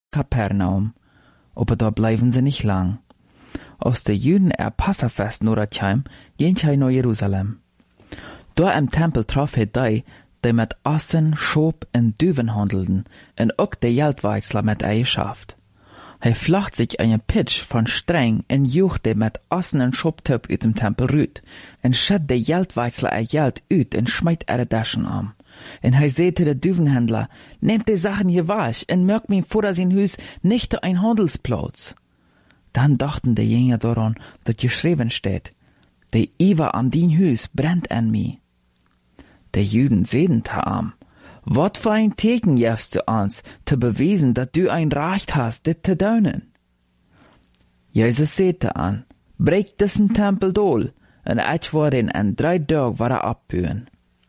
Kapernaum, aber da bleiben sie nicht lang. Aus der Juden Passafest noratjeim, gehen sie nach Jerusalem. Da im Tempel traf die mit Assen, Schob und Düven handelten, und auch die Geldwechsler mit Eigenschaft. Flacht sich einen Pitch von Streng und jucht mit Assen und Schobtöp uit dem Tempel rüt, und schädt die Geldwechsler Geld ut und schmeit ihre Taschen an. Und sagte der Düvenhändler, nehmt die Sachen hier wasch und merkt mir vor, dass in Hüs nicht ein Handelsplatz. Dann dachten die Jünger daran, dass geschrieben steht, die Iwa an din Hüs brennt an mi. Die Juden sehen am, wat für ein Teken jefst du uns, zu beweisen, dass du ein Recht hast, dit zu tun. Jesus sagte an, brech diesen Tempel dohl, und ich worden in 3 Tagen war abbühen.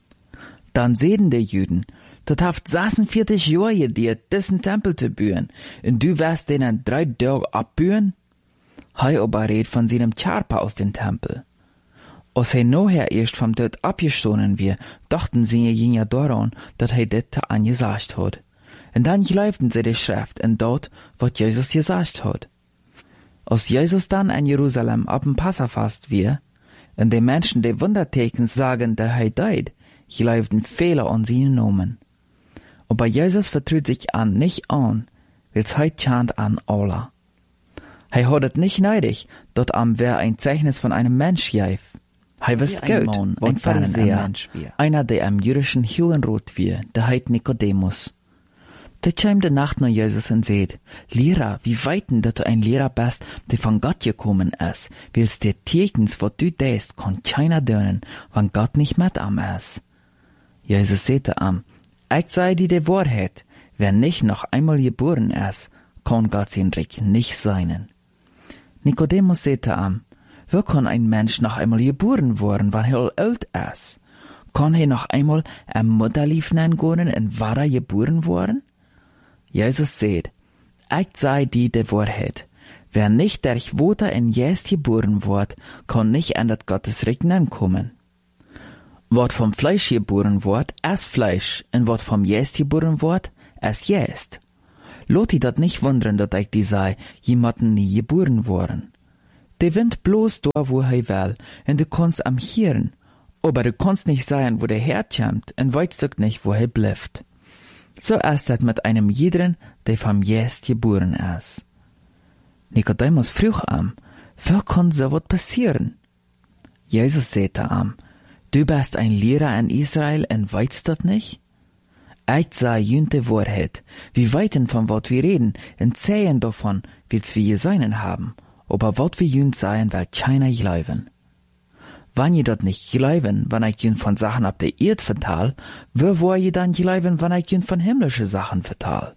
Dann sehen die Juden, dat haft 46 Jahre dir diesen Tempel zu bühen, und du wirst den in 3 Tagen abbühen? Hei aber red von seinem Charpa aus dem Tempel. Als nachher erst vom Tod abgestoßen wir, dachten sie Jünger daran, dass dit angesagt hat. Und dann glaubten sie die Schrift und dort, was Jesus gesagt hat. Als Jesus dann in Jerusalem ab dem Passafast wir, und die Menschen die Wunderteken sagen, dass deut, glaubten viele an seinen Namen. Aber Jesus vertraut sich nicht an, weil's chant an Allah. Hat es nicht neidig, dort wer ein Zeichnis von einem Mensch gäf. Wist gut, ein Pharisäer, einer der am jüdischen Judenrat wir, der heit Nikodemus. Der kam de Nacht nach Jesus und seht, Lehrer, wie weiten, dass du ein Lehrer bist, der von Gott gekommen ist, willst der Tekens, wo du deist, kann keiner dönen, wenn Gott nicht mit am ist. Jesus sagte am, ich sei die Wahrheit, wer nicht noch einmal geboren ist, kann Gott sein Reich nicht sein. Nikodemus sagte am, wie kann ein Mensch noch einmal geboren worden, wenn er alt ist? Kann er noch einmal ein Mutterlief nennen und war er geboren worden? Jesus sagt, ich sei die Wahrheit. Wer nicht durch Wasser in Jest geboren wird, kann nicht an das Gottes Reich kommen. Wat vom Fleisch geboren wird, ist Fleisch, und wat vom Jest geboren wird, ist Jest. Lot die dat nicht wundern, dat ich die sei, jemanden nie geboren worden. Der Wind bloß da, wo will, und du kannst am hören, aber du kannst nicht sagen, wo der herkommt, und weißt nicht, wo bleibt. So ist das mit einem jeden, der vom Jest geboren ist. Nikodemus frug am, wie kann so was passieren? Jesus sagte am, du bist ein Lehrer in Israel und weißt das nicht? Ich sage jünt Wahrheit, wir weiten von wat wir reden, und zählen davon, wils wir seinen haben, aber wat wir jünt sagen, will keiner glauben. Wenn ihr dort nicht glauben, wenn ich jünt von Sachen ab der Erd vertal, wo wollt ihr dann glauben, wenn ich jünt von himmlische Sachen vertal?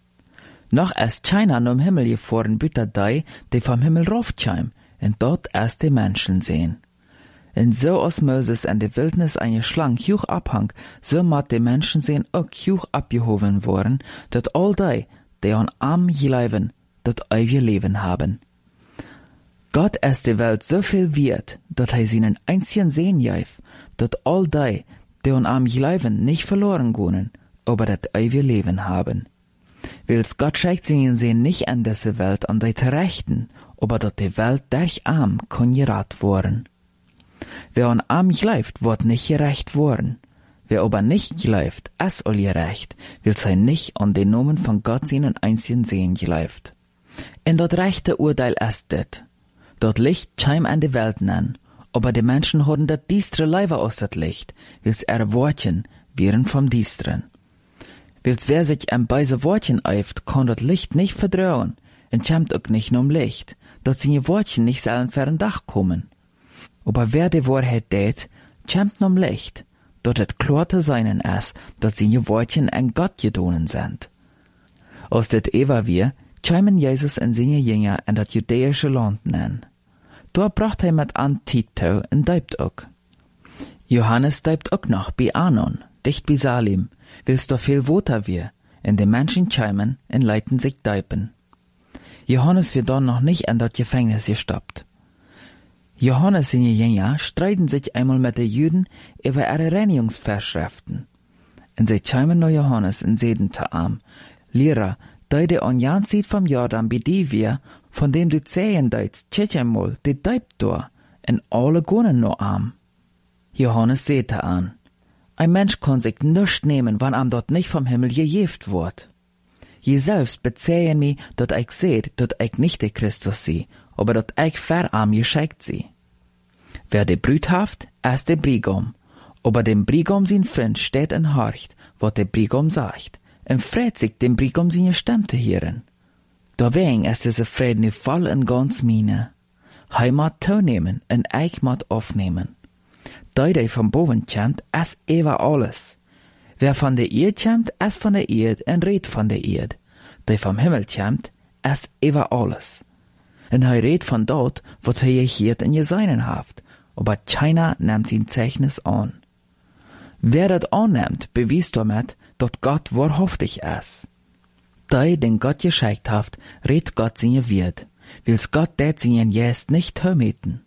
Noch ist keiner nur im Himmel gefahren, bitte die vom Himmel raufkäm, und dort erst die Menschen sehen. Und so aus Moses in der Wildnis eine Schlange hoch abhang, so mat die Menschen sehen auch hoch abgehoben worden, dat all die an am glauben, dat ewige Leben haben. Gott ist die Welt so viel wert, dat seinen einzigen Sehen gef, dat all die an am glauben, nicht verloren gehen, aber dat ewige Leben haben. Wils Gott schickt seinen Sehen nicht an diese Welt an die Rechten, aber dat die Welt durch arm kann gerat worden. Wer an arm gleift, wird nicht gerecht worden. Wer aber nicht gleift, es all gerecht, will sei nicht an den Namen von Gott seinen einzigen Sehen gleift. In dort rechte Urteil ist det. Dort Licht scheim an die Welt nennen, aber die Menschen haben dat diestre Leiber aus dat Licht, wils Wortchen wären vom Diestren. Wils wer sich am beise Wortchen eift, kann dat Licht nicht verdröhen, und schämt auch nicht nur Licht, dort seine Wortchen nicht sollen fern Dach kommen. Aber wer die Wahrheit tät, schämt nur Licht, dort et klar zu seinen ist, dort seine Wortchen an Gott gedonen sind. Aus det Eva wir, schämen Jesus und seine Jünger in das jüdische Land nennen. Dort bracht mit an Tito und deibt auch. Johannes deibt auch noch bei Anon, dicht bei Salim, willst du viel Water wir, und die Menschen schämen und leiten sich deipen. Johannes wird dann noch nicht in das Gefängnis gestoppt. Johannes seine Jünger streiten sich einmal mit den Juden über ihre Reinigungsvorschriften. Und sie schämen nach Johannes und sehen zu ihm, Lehrer, de onjan sieht vom Jordan bidi wir, von dem du zähen deits, tschetschemol, de deibt do, en alle gonen no am. Johannes sehte an. Ein Mensch kann sich nischt nehmen, wann am dort nicht vom Himmel gejeft wird. Je selbst bezähen mi, dort ich seht, dort ich nicht de Christus sie, aber dort ich ver am gescheikt sie. Wer de Brüt haft, de Brigom, aber dem Brigom sin Freund steht en horcht, wat de Brigom sagt, en freit sich dem Brigom seine Stimme zu hören. Deswegen ist diese Fried nu voll en ganz mine. Hij mat toenemen en ich mat aufnehmen. Die von boven komt, is ewa alles. Wer von der Erd komt, is von der Erd en redt von der Erd. Die vom Himmel komt, is ewa alles. En hij redt von dort, wat hij gehiert en geseinen haft, aber keiner nimmt sein Zeichnis an. Wer dat annimmt, bewiest damit, dat Gott wahrhaftig is. Die, den Gott gescheikt haft, redt Gott seine Wert, wils Gott det seinen Jest nicht vermeten.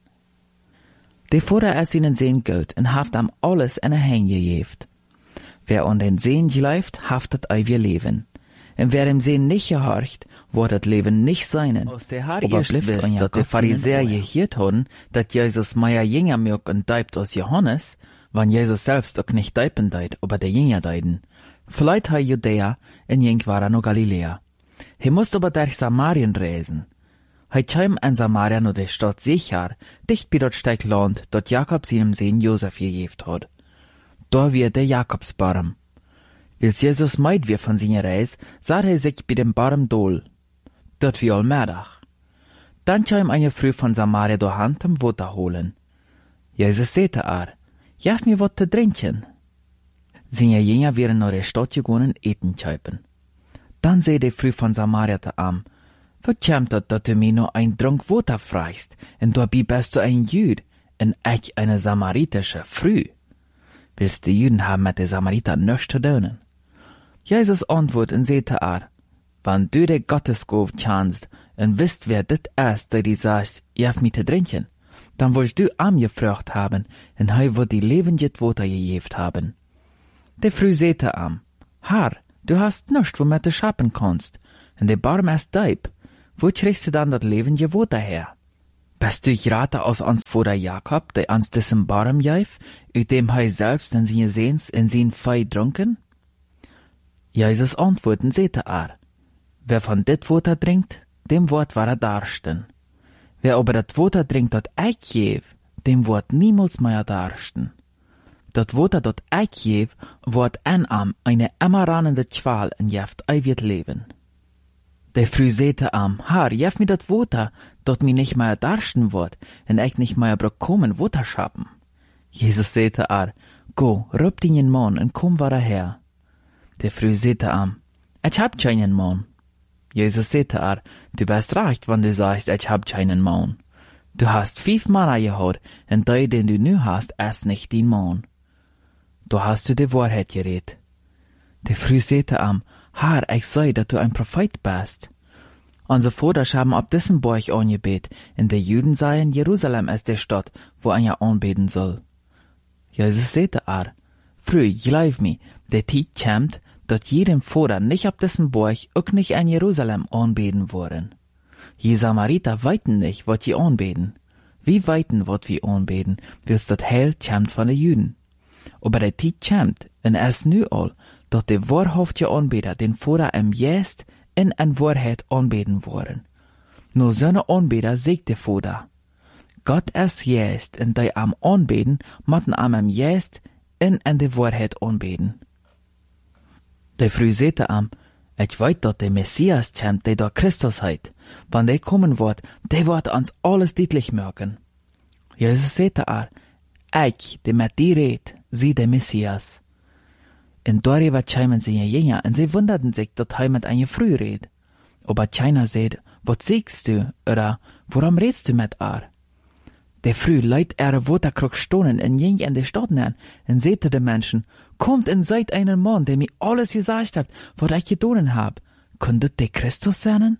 De Vater es ihnen sehen gut en haft am alles in een Hand gejeft. Wer an den Sehen geläuft, haft dat ewige Leben. En wer dem Sehen nicht gehorcht, wird das Leben nicht seinen. Aus der Haar ihr wisst, dat de Pharisäer gehiert haben, dat Jesus mehr Jünger mög und deibt aus Johannes, wann Jesus selbst auch nicht deipen deit, aber der Jünger deiden. Vielleicht hei Judäa, en jink war no Galiläa. He musst aber durch Samarien reisen. Hij kam in Samaria no de Stadt Sichar, dicht bei dort steig Land, dort Jakob seinem Sohn Josef gejeft hat. Da wird der Jakobsbaum. Wils Jesus meid wir von seiner Reis, sah er sich bei dem Baum dol. Dort wie allmählich. Dann kam eine Früh von Samaria do Hand am Wasser holen. Jesus sehte jaff mir wat zu trinken. Seine Jünger wären nach der Stadt gegangen eten kaufen. Dann seh die Früh von Samaria am, wat kommt dat du mir nur ein Trunk Wasser fragst, und dabei bist du ein Jüd, und ich eine samaritische Früh? Willst die Jüden haben mit den Samaritern nichts zu tun? Jesus antwortet und sagte wann du de Gottesgabe kannst, und wisst wer dit ist, der die sagt, jaff mich zu trinken, dann willst du am gefragt haben, und hei wird die lebendige Wasser gejeft haben. Der Früh sagte Herr, du hast nichts, womit du schaffen kannst, und der Baum ist deib. Wo kriegst du dann das lebendige Wasser her? Bist du gerade aus uns Vater Jakob, der uns diesen Baum jäf, ut dem hei selbst in seine Sehns in sein Fei trunken? Jesus antwortet und sagte wer von dit Wasser trinkt, dem wird war darsten. Wer aber dat Wasser trinkt, dat ich geb, dem wird niemals mehr darsten. Dat Wasser, dat ich geb, wird eine immer rannende Qual in jeft ewig Leben. Der Früh sagte Herr, jaff mir dat Wasser, dat mir nicht mehr darsten wird, und ich nicht mehr bekommen Wasser schaffen. Jesus sagte go, rüb den Mann und komm wieder her. Der Früh sagte ich hab keinen Mann. Jesus sagte du bist recht, wenn du sagst, ich hab keinen Mann. Du hast 5 Männer gehabt, und der, den du nu hast, ist nicht dein Mann. Da hast du die Wahrheit geredet. Der Früh sagte Herr, ich sei, dass du ein Prophet bist. Unser Vater haben ab diesen Berg angebet, und die Juden seien, Jerusalem ist die Stadt, wo ein anbeten soll. Jesus sagte Früh, glaub mir, der Zeit kommt, dass jedem Vater nicht ab diesen Berg auch nicht in Jerusalem anbeten wollen. Je Samariter weiten nicht, wat je anbeten. Wie weiten, wat wir anbeten, wils dat Heil kommt von den Juden. Aber der Zeit kommt, und es nu all, dass die wahrhaftige Anbeter den Vater im Jest in Wahrheit anbeten wollen. Nur so eine Anbeter sagt der Vater. Gott ist Jest, und die am Anbeten, matten am Jest in die Wahrheit anbeten. Der Früh sagte ich weiß, dass der Messias kommt, der da Christus heit. Wenn der kommen wird, der wird uns alles deutlich merken. Jesus sagte ich, der mit dir redet, sie der Messias. Und darüber kämen sie Jünger, und sie wunderten sich, dass er mit einer Früh redet. Aber keiner sagt, was sagst du, oder warum redest du mit Der Früh leiht Waterkrug stonen und ging in die Stadt nähen, und sagte den Menschen, kommt und seid einen Mann, der mir alles gesagt hat, was ich getan hab. Könntet der Christus sein?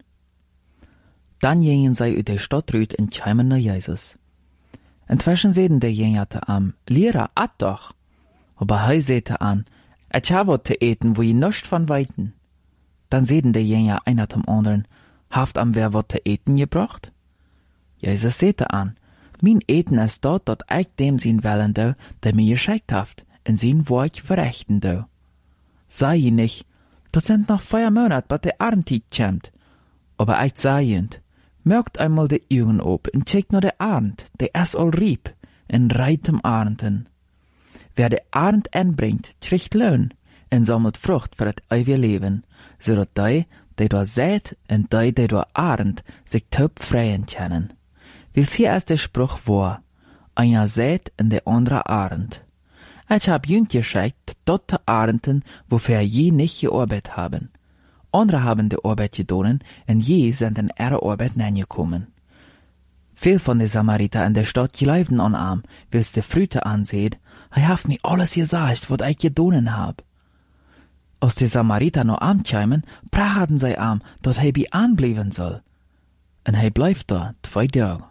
Dann gingen sie über die Stadt rüt und kämen nach Jesus. Inzwischen sehen der Jünger Lehrer, doch. Aber er sagte ich habe was zu eten, wo ich nichts von weiten. Dann sehen die Jünger einer zum anderen, haft am wer wat te eten gebracht? Jesus sehte an, mein Eten ist dort ich dem sin wellen do, der mir geschickt haft, in sin Werk verrechten do. Sei je nicht, dat sind noch 4 Monat, bat der Arndtied kämmt. Aber ich sei jünd, merkt einmal de Augen op en checkt nur der Arnd, der es all rieb, en reitem Arnden. Wer der Arnd anbringt, kriegt Lohn, en sammelt Frucht für het ewige Leben, zodat die da sät, en die da Arnd, sich töp freien kennen. Wils hier ist der Spruch wahr, einer sät en der andere Arnd. Ich hab jünd geschickt, dort Arnden, wofür je nicht gearbeitet haben. Andere haben die Arbeit getan, und je sind in ihre Arbeit hineingekommen. Viel von den Samariter in der Stadt geleibten an arm, wils de Früte anseht, haft mir alles gesagt, wat ich getan hab. Als die Samariter noch arm kämen, prachten sie arm, dat bei anbleiben soll. Und bleibt da 2 Tage.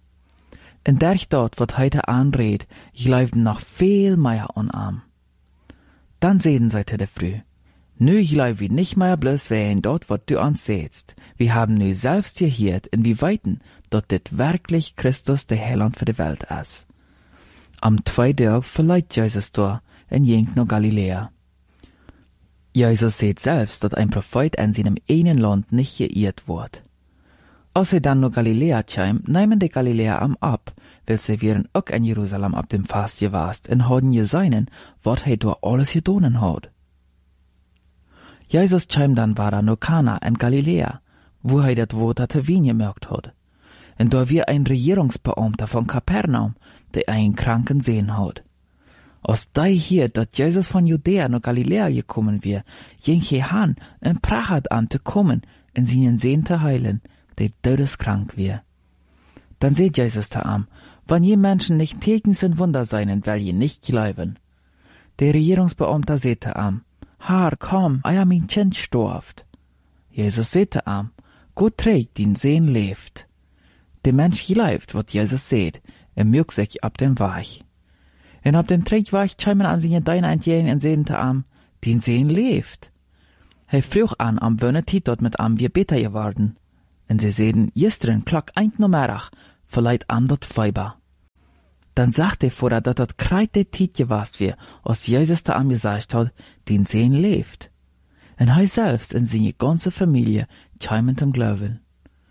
In der Stadt, wat heute anredet, geleibten noch viel mehr an arm. Dann sehen sie de Früh. Nu gleib wir nicht mehr bloß wehen dort, wat du uns sätst. Wir haben nu selbst gehört, inwieweit dort dit wirklich Christus der Heiland für die Welt ist. Am 2. Tag verleiht Jesus da in jenk no Galiläa. Jesus seht selbst, dass ein Prophet in seinem einen Land nicht geirrt wird. Als dann no Galiläa käm, nehmen die Galiläer am ab, weil sie wären auch in Jerusalem ab dem Fast gewast und haben gesehen, wat da alles getan hat. Jesus käm dann war no Kana in Galiläa, wo dat Wort hatte Wien gemerkt hat. Und da wir ein Regierungsbeamter von Kapernaum, der einen Kranken sehen hat. Aus dei hier, dat Jesus von Judäa no Galiläa gekommen wir, ging hier han und prachat an zu kommen, in seinen Sehn zu heilen, der todeskrank wir. Dann seht Jesus da am, wann je Menschen nicht Tekens und Wunder seien, weil je nicht glauben. Der Regierungsbeamter seht da am, Haar, komm, eier mein Kind storft. Jesus seht am, Gott trägt, den Sehn lebt. Der Mensch glaubt, wat Jesus seht, mögt sich ab dem Weich. Und ab dem Trick Weich schämen an sich in dein Entgehen und sehen am, den Sehn lebt. Früch an am Wönneti dort mit am wir beter geworden. Und sie sehen, gestern klock eint no merach, verleiht am dort Feiber. Dann sagt vorher, dass dort kreit der Tiet gewast wir, als Jesus da am gesagt hat, den Sehn lebt. Und selbst in seine ganze Familie schämen zum Glauben.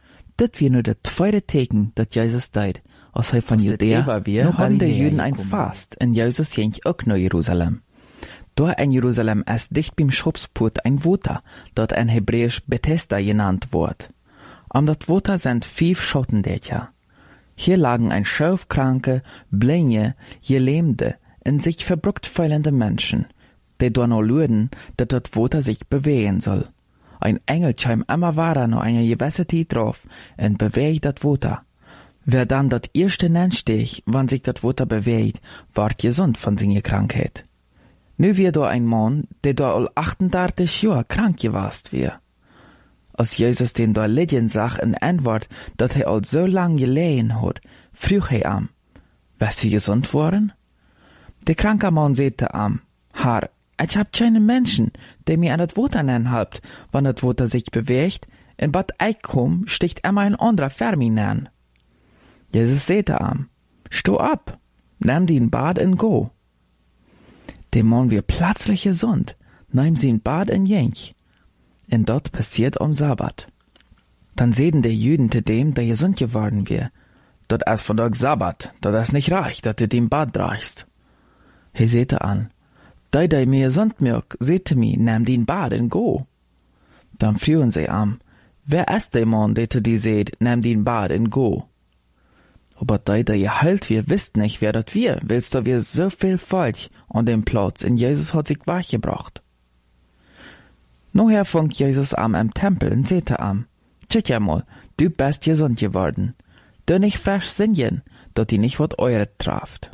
Das wir nur der 2. Teken, dat Jesus deit, als von Judäa noch haben die Juden ein Fast, und Jesus ging auch nach Jerusalem. Dort in Jerusalem ist dicht beim Schopsput ein Water, dort ein hebräisch Bethesda genannt wird. Am dat Water sind 5 Schottendächer. Hier lagen ein Schöfkranke, Blinde, Gelähmte, in sich verbruckt feilende Menschen, die dort noch luden, dass das Water sich bewegen soll. Ein Engel scheim immer wahrer noch eine gewisse Zeit drauf und bewegt das Water. Wer dann das erste nenntstich, wann sich das Water bewegt, ward gesund von seiner Krankheit. Nu wir da ein Mann, der da all 38 Jahre krank gewast wir. Als Jesus den da liegen sah in Antwort, dass all so lang gelegen hat, frug am, wirst du gesund worden? Der kranke Mann sagte am, Herr, ich hab keinen Menschen, der mir an das Water anhalbt, wann das Water sich bewegt, in Bad Eichkom sticht immer ein anderer für mich an. Jesus sagte am, steh ab, nimm den Bad und go. Der Mann wird plötzlich gesund, nimm sein Bad und jench. Und dort passiert am Sabbat. Dann sehen die Juden zu dem, der gesund geworden wird. Dort ist von Tag Sabbat, dort ist nicht reich, dass du den Bad reichst. He sehte an, der mir gesund mirk, sehte mi, nimm den Bad und go. Dann führen sie an, wer ist der Mann, der zu dir seht, nimm den Bad und go. Aber der ihr halt wir wisst nicht, wer das wir, willst du wir so viel Volk an dem Platz, und Jesus hat sich wachgebracht. Noher fängt Jesus am im Tempel und sehte am, tschüss ja mal, du bist gesund geworden. Du nicht frisch singen, dort die nicht wat eure traft.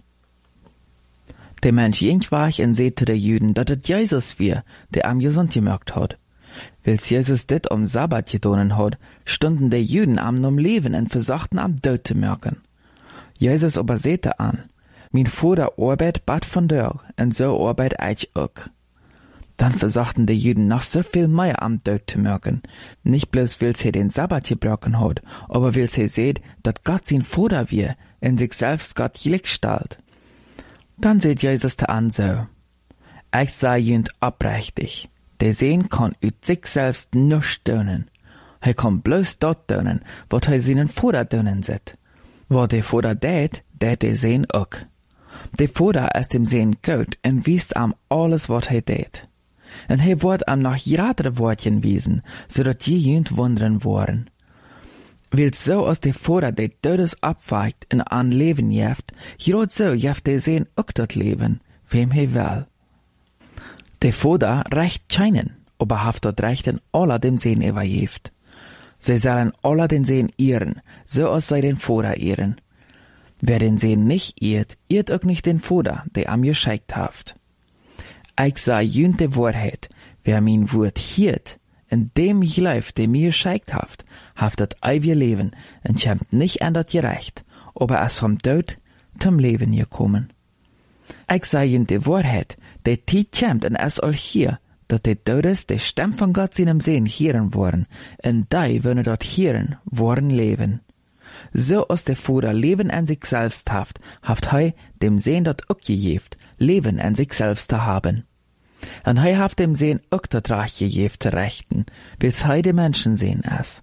Der Mensch ging wach und sehte der Juden, dass es Jesus wir, der am gesund gemerkt hat. Wils Jesus dit am Sabbat getan hat, stunden der Juden am Leben und versuchten am Tod zu merken. Jesus aber sehte an, mein Vater arbeit bad von dir, und so arbeit ich auch. Dann versuchten die Juden noch so viel mehr am Tod zu merken. Nicht bloß, weil sie den Sabbat gebrochen hat, aber weil sie seht, dass Gott sein Vater wir, in sich selbst Gott gleichstellt. Dann seht Jesus da an so. Ich sei jünd abrechtig. Der Sehen kann ut sich selbst nicht tun. Er kann bloß dort tun, was er seinen Vater tun sieht. Was der Vater tät, der Sehen auch. Der Vater ist dem Sehen gut und wiest am alles, was er tät. Und er wird am noch jadere Wortchen wiesen, so dass die jünd wundern worden. Weil so als der Vater der Todes abweicht und an Leben jeft, jrot so jeft der Sehen auch dort leben, wem er will. Der Vater recht scheinen, aber haft dort rechten aller dem Sehen überjeft. Sie sollen alle den Sehen ehren, so als sei den Vater ehren. Wer den Sehen nicht ehrt, ehrt auch nicht den Vater, der am geschickt haft. Ich sag jünd de Wahrheit, wer mein Wort hiert, in dem ich läuft, der mir geschickt haft dat ewige Leben und schämt nicht an dat gerecht, aber es vom Tod zum Leben gekommen. Ich sag jünd de Wahrheit, der Tiet schämt und es all hier, dat de Todes de Stimme von Gott seinem Sehen hören worden, und die, wenn dort hören, worden leben. So als der Vater Leben an sich selbst haft er dem Sehen dort auch gegeft, Leben an sich selbst zu haben. Und er haft dem Sehen auch dort recht gegeft zu rechten, wills he de Menschen sehen es.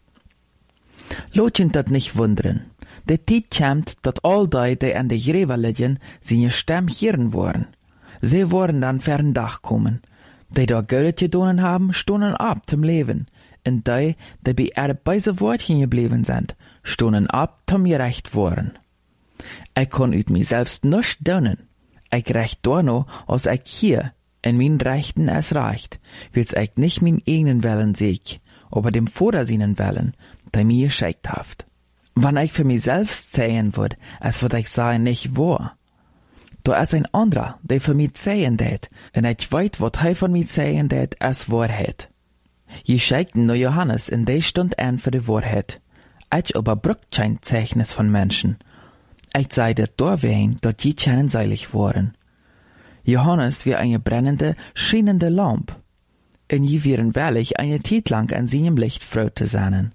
Lotchen dat nicht wundern. Der Tiet schämt, dat all die an der Gräber liegen, seine Stimme hören worden. Sie wollen dann fern Dach kommen. Die da Geld gedonen haben, stonden ab zum Leben. Und die bei beise Wortchen geblieben sind, stonden ab zum gerecht worden. Ich kann ut mir selbst nicht donen. Ich recht da noch, als ich hier in min Rechten es reicht, wills ich nicht min eigenen Willen sieg, aber dem Vater seinen Willen, der mir geschickt haft. Wann ich für mich selbst zählen würd, es würd ich sagen, nicht wahr. Da ist ein anderer, der für mich zählen tät, und ich weiß, was er von mir zählen tät, als Wahrheit. Je schickten nur Johannes in der Stund an für die Wahrheit. Ich aber brückt kein Zeichnis von Menschen. Ich sei der Dorwein, dort die scheinen seilig worden. Johannes wie eine brennende, schienende Lamp. Und je wären wahrlich eine Zeit lang an seinem Licht froh zu sein.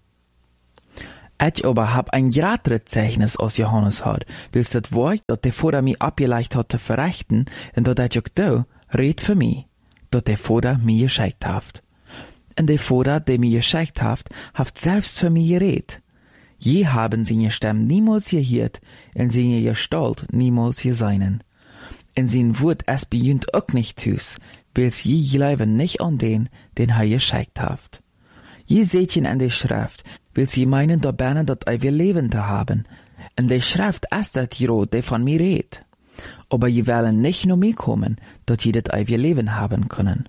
Ich aber hab ein gratere Zeichnis aus Johannes hat, wills das Wort, dat der Vater mir abgeleicht hat zu verrichten, und dat ich auch da red für mich, dat der Vater mir geschickt haft. Und der Vater, der mir geschickt haft selbst für mich geredet. Je haben seine Stimme niemals gehört, und seine Gestalt niemals gesehen. In sein Wort es bejunt auch nicht tüs, wills je glauben nicht an den er geschickt haft. Je sehtchen an der Schrift, will sie meinen, da berne dat wir Leben zu haben. In der Schrift ist dat Jero, der von mir redet. Aber je wollen nicht nur mir kommen, dat je dat wir Leben haben können.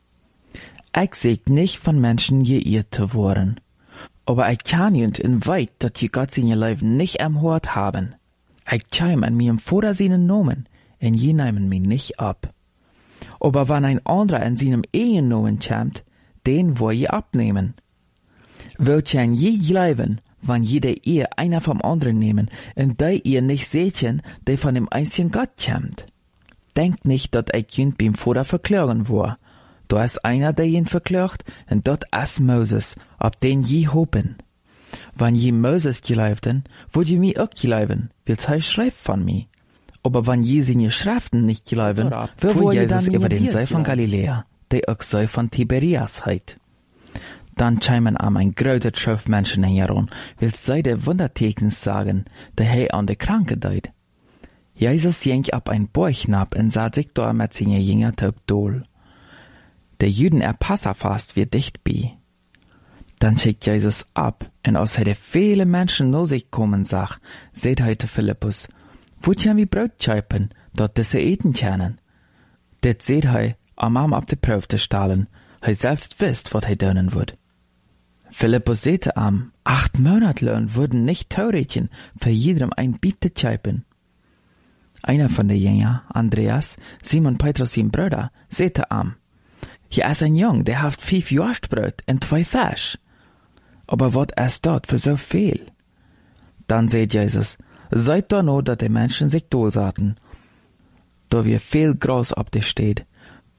Ich seht nicht von Menschen geirrt zu worden. Aber ich kann jünd in weit, dat je Gott seine Leben nicht am Hort haben. Ich chime an mir im Vater seinen Nomen, und je nehmen mich nicht ab. Aber wenn ein anderer in seinem Ehennomen chimt, den wo je abnehmen. Wollt ihr je glauben, wann jeder ihr einer vom anderen nehmen, und da ihr nicht sehtchen, der von dem einzigen Gott kommt? Denkt nicht, dat ich jünd beim Vater verklagen war. Da ist einer, der ihn verklagt, und dort ist Moses, ob den je hopen. Wann je Moses glaubten, wollt ihr mir auch glauben, wills er schreibt von mir. Aber wann je seine Schriften nicht glauben, wo Jesus über den See von Galiläa, der auch See von Tiberias heit. Dann chimen am ein größer Schöpf Menschen heran, wills sei der Wundertekens sagen, der er an der Kranke deit. Jesus jenk ab ein Bäuchnab und sah sich da mit seine Jünger taub dohl. Der Jüden Passafast wird dicht bei. Dann schickt Jesus ab, und aus hätte viele Menschen no sich kommen sag, seht heute Philippus, wo tjan wie Brot scheipen, dort diese eten tjanen. Det seht hei, am ab de Prüf zu stahlen, hei selbst wisst, wat hei dönen würd. Philippus sehte am, 8 Monatlohn würden nicht teuretchen, für jedem ein Biet zu scheipen. Einer von den Jünger, Andreas, Simon Petrus sein Bruder, sehte am, hier ist ein Jung, der haft 5 Jostbrot und 2 Fisch. Aber wat ist dort für so viel? Dann seht Jesus, seid da no, dat die Menschen sich dohlsaten. Da wir viel Gras ab dir steht,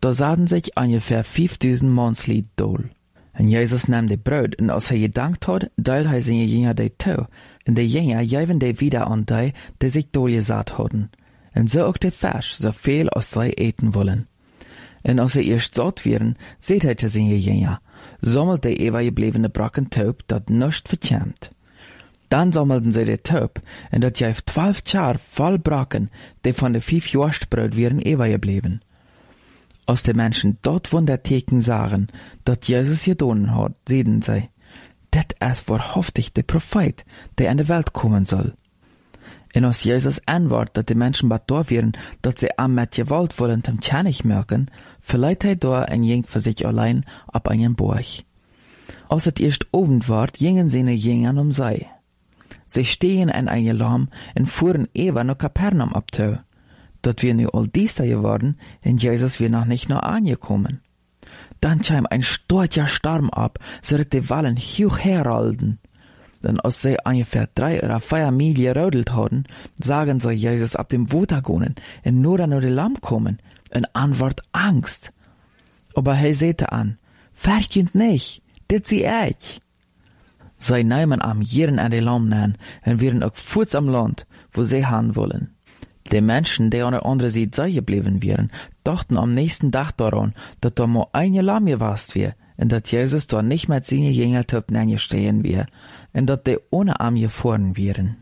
Da zaten sich ungefähr 5000 Mannslied dool. En Jezus nam de brood, en als hij gedankt had, deelde hij zijn jünger die toe. En de jünger geven die wieder an die zich dool gezat hadden. En zo ook de vers, zoveel als zij eten wollen. En als ze eerst zat werden, zei hij te zijn jünger, sammelt de overgeblevene brakken taub, dat nichts vertjämt. Dan sammelten sie de taub, en dat geeft 12 jaar vol brakken, die van de 5 Jorstbrood werden overgebleven. Als de mensen dat Wunderteken zagen, dat Jezus gedaan had, zeiden zij, dit is wahrhaftig de profeet, die in de Welt komen zal. En als Jezus antwoordt dat de mensen bedoeld werden, dat ze am met gewalt wollen hem tjanig merken, verleiht hij door en ging voor zich alleen op einen Borg. Als het eerst Abend wordt, gingen seine Jünger um zij. Sie stehen in een Lamm en fuhren ever naar Kapernaum op toe. Dat wir nu al diester geworden, en Jesus wir noch nicht noch angekommen. Dann kam ein storcher Sturm ab, so dass die Wallen hoch herrolden. Denn als sie ungefähr 3 oder 4 Mil gerodelt hadden, sagen sie Jesus ab dem Water gehen, en nur naar de Lamm kommen, en antwoord Angst. Aber hij sagte an, verkünd nicht, dit sie ich. Sie nehmen am Jieren an de Lamm nan, en werden auch voets am Land, wo sie han wollen. Die Menschen, die an der anderen Seite geblieben wären, dachten am nächsten Tag daran, dass da mal ein Lamm gewast wär, und dass Jesus da nicht mit seinen Jüngern stehen wär, und dass die ohne Arm gefahren wären.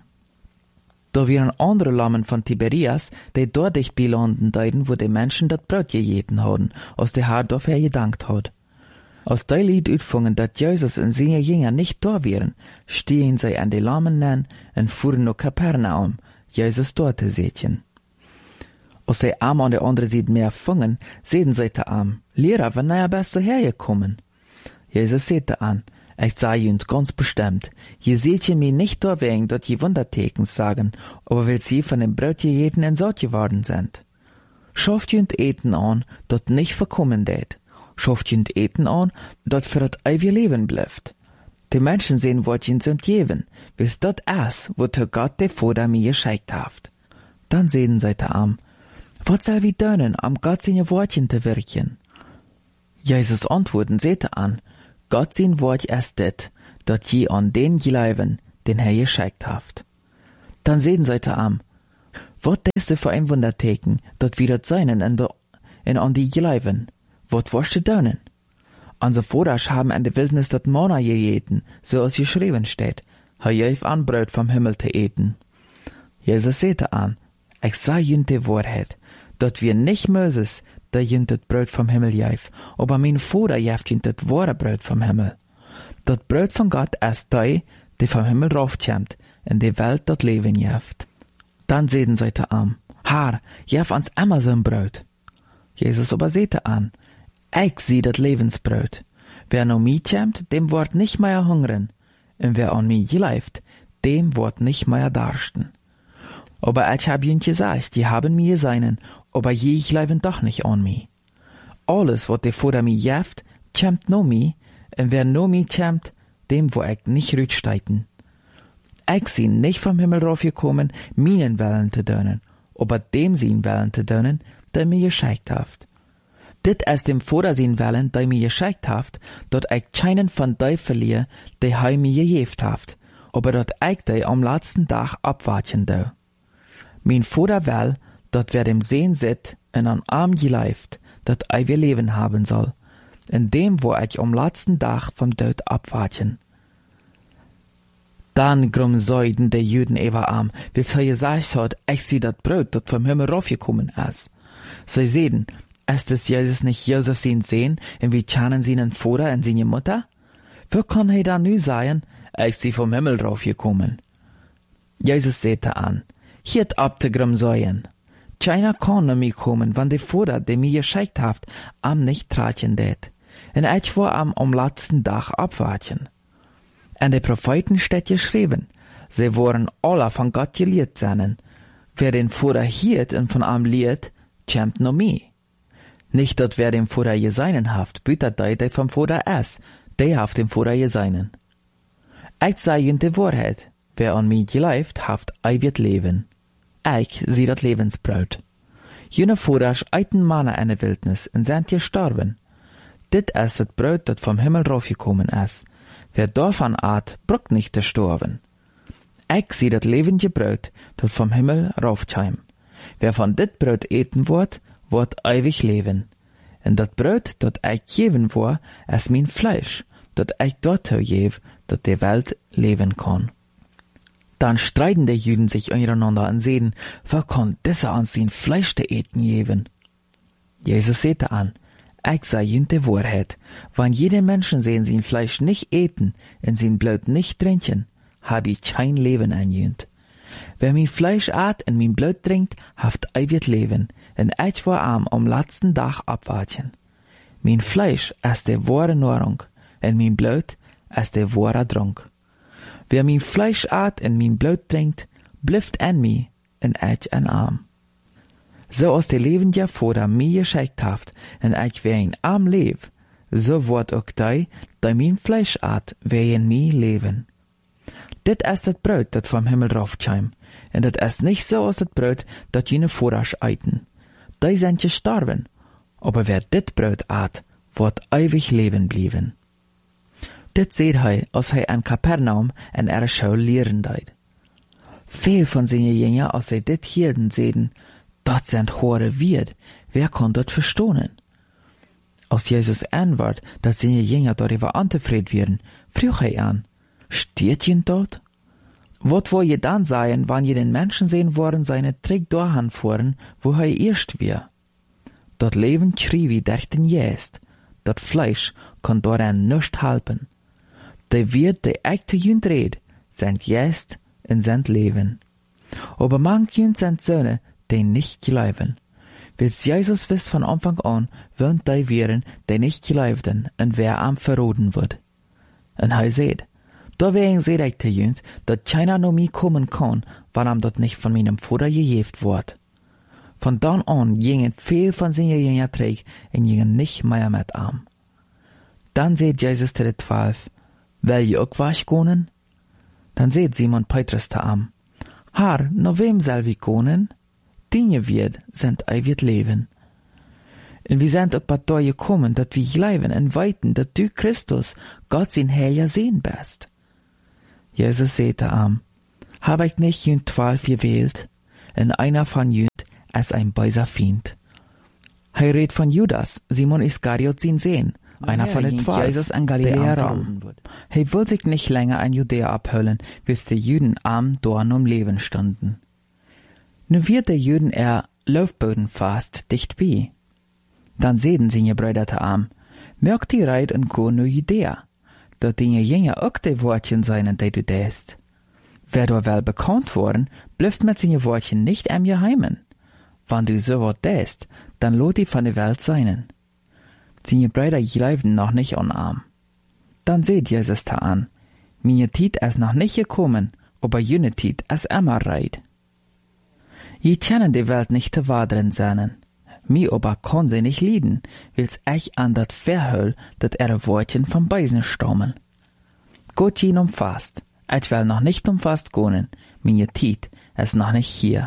Da wären andere Lammen von Tiberias, die dort dicht belanden deuten, wo die Menschen das Brot gegeten hadden, als der Herr dafür gedankt hat. Als die Lied uitvangen, dass Jesus und seine Jünger nicht da wären, stehen sie an die Lammen nan und fuhren nach Kapernaum, Jesus dort te sehen. Als sie am an der anderen Seite mehr fangen, sehen sie te am, Lehrer, wann er bist du hergekommen? Jesus sagte an, ich sage jünd ganz bestimmt, je seht ihr mich nicht da wegen, dass je Wundertekens sagen, aber weil sie von dem Brot jeden in Sort geworden sind. Schafft jünd Eten an, dat nicht verkommen det. Schafft jünd Eten an, dat für das ewige Leben bleibt. Die Menschen sehen, was ihnen sind geben, bis das ist, wozu Gott der Vater mir geschickt hat. Dann sehen sie te am, was soll wir tun, am Gott seine Wortchen zu wirken? Jesus antworten sagte an, Gott sein Wort ist das, dat je an den glauben, den er geschickt hat. Dann sehen sie te am, was ist das für ein Wunderteken, dat wir das seinen in an die glauben? Was wirst du tun? Unsere Väter haben in der Wildnis das Manna gegeten, so als geschrieben steht, er gab an Brot vom Himmel zu eten. Jesus sagte an, ich sage jünd die Wahrheit, dat wir nicht Moses, der jünd das Brot vom Himmel gab, aber mein Vater gab jünd das wahre Brot vom Himmel. Das Brot von Gott ist die vom Himmel raufkommt, in die Welt das Leben gibt. Dann sehen sie te am, Herr, gib uns immer so ein Brot. Jesus aber sagte an, ich sehe das Lebensbrot. Wer noch mich kommt, dem wird nicht mehr hungern. Und wer an mich glaubt, dem wird nicht mehr darsten. Aber ich hab ihnen gesagt, die haben mir seinen, aber je glauben doch nicht an mich. Alles, was der Vater mir gibt, kommt noch mich, und wer noch mich kommt, dem wo ich nicht rücksteiten. Ich bin nicht vom Himmel raufgekommen, meinen Willen zu tun, aber dem sein Willen zu tun, der mir geschickt hat. Dit ist dem Vater sein Willen, der mir geschickt hat, dat ich keinen von die verliere, die er mir gegeben hat, aber dat ich die am letzten Tag abwarten do. Mein Vater will, dat wer dem Sehen sit und an Arm geleift, dat wir Leben haben soll, in dem wo ich am letzten Tag vom Tod abwarten. Dann grumsäuden die Juden über Arm, weil sie gesagt hat, ich sehe dat Brot, dat vom Himmel raufgekommen ist. Sie sehen, ist es Jesus nicht Josef sein Sehen, und wie kennen seinen Vater und seine Mutter? Wie kann er dann nu sagen, ich sie vom Himmel raufgekommen? Jesus sagte an, hiert ab te grumsäuen. Keiner kann nach mir kommen, wann der Vater, der mir geschickt hat, am nicht traten det. Und ich war am letzten Tag abwarten. Und der Propheten steht geschrieben, sie waren alle von Gott gelehrt sein. Wer den Vater hiert und von am lehrt, kommt noch mir. Nicht, dass wer dem Vater geseinen haft, bütet der vom Vater ist, der haft dem Vater geseinen. Ich sage ihnen die Wahrheit, wer an mich glaubt, haft ewig Leben. Ich sehe das Lebensbrot. Jene Vorasch eiten Manna in der Wildnis en sind gestorben. Dit ist het Brot, dat vom Himmel raufgekommen ist. Wer davon at, bruckt nicht zu sterben. Ich sie dat levende Brot, dat vom Himmel raufkäm. Wer von dit Brot eten wird ewig leben. En dat Brot, dat ich geben war, ist mein Fleisch, dat ich dort gebe, dat die Welt leben kann. Dann streiten die Juden sich untereinander und sehen, wer kann dieser an sein Fleisch zu eten geben? Jesus sagte an, ich sage ihnen die Wahrheit, wenn jede Menschen sehen sein Fleisch nicht eten und sein Blut nicht trinken, hab ich kein Leben an ihnen. Wer mein Fleisch at und mein Blut trinkt, haft ewig Leben, und ich war am letzten Tag abwarten. Mein Fleisch ist die wahre Nahrung, und mein Blut ist der wahre Trunk. Wer mein Fleisch at und mein Blut trinkt, blüfft an mir, und ich an arm. So als der lebende Vater mir geschenkt haft, und ich wer in arm leb, so wird auch die mein Fleisch at, wer in mir leben. Dit ist das Brot, dat vom Himmel raufkäm, und das ist nicht so als das Brot, dat jene Vorasch eiten. Die sind gestorben, aber wer dit Brot at, wird ewig leben blieben. Dit seht als an Kapernaum en ihre Schule lehren deit. Viel von seinen Jüngern, als sie dit hielten, sehen, dat sind hohe Wirt, wer kann dat verstohnen? Als Jesus antwortet, dat seine Jünger darüber antefried werden, frug an, steht jen dort? Wat wo je dann sagen, wann je den Menschen sehen wollen, seine Trick durchfuhren, wo erst wir? Dat Leben schrie wie durch den Jäst, dat Fleisch kann daran nicht halten. Die wird die echte Jünd red, sind Jäst und sind Leben. Aber manchen sind Söhne, die nicht glauben. Wils Jesus wisst von Anfang an, wollen die wären, die nicht glaubten, und wer am verroden wird. Und seht, deswegen seht ich die Jünd, dat keiner noch mir kommen kann, weil am dat nicht von meinem Vater gejeft wird. Von dann an gingen viel von seinen Jüngern träg und gingen nicht mehr mit arm. Dann seht Jesus zu den 12, will je auch weggehen? Dann seht Simon Petrus zu am, Herr, no wem soll wir gehen? Dinge wird, sind ewig leben. Und wir sind auch bei dir gekommen, dat wir glauben und weiten, dat du Christus, Gott sein Herr sehen bist. Jesus sagte am, hab ich nicht jünd 12 gewählt, und einer von jünd ist ein böser Feind. Redet von Judas, Simon Iskariot sein Sehen, einer von den 12, Jesus an Galiläa raum. Will sich nicht länger in Judäa abhüllen, bis die Juden am Dorn um Leben standen. Nu wird der Juden Laufboden fast dicht bei. Dann sehen sie Brüder am, merkt die Reit und go nu Judäa, dat die Jünger auch die Wortchen seien, die du däst. Wer do wel bekannt worden, blüfft mit seine Wortchen nicht am Geheimen. Wann du so wat däst, dann lot die von der Welt seinen. Seine Brüder glauben noch nicht an arm. Dann seht Jesus da an, meine Tiet ist noch nicht gekommen, aber jene Tiet ist immer reit. Je kennen die Welt nicht zu wadern seinen. Mi aber kann sie nicht lieden, wils ich an dat verhöll, dat ihre Wortchen vom Beisen stammen. Gott jen umfasst, ich will noch nicht umfasst gehen, meine Tiet ist noch nicht hier.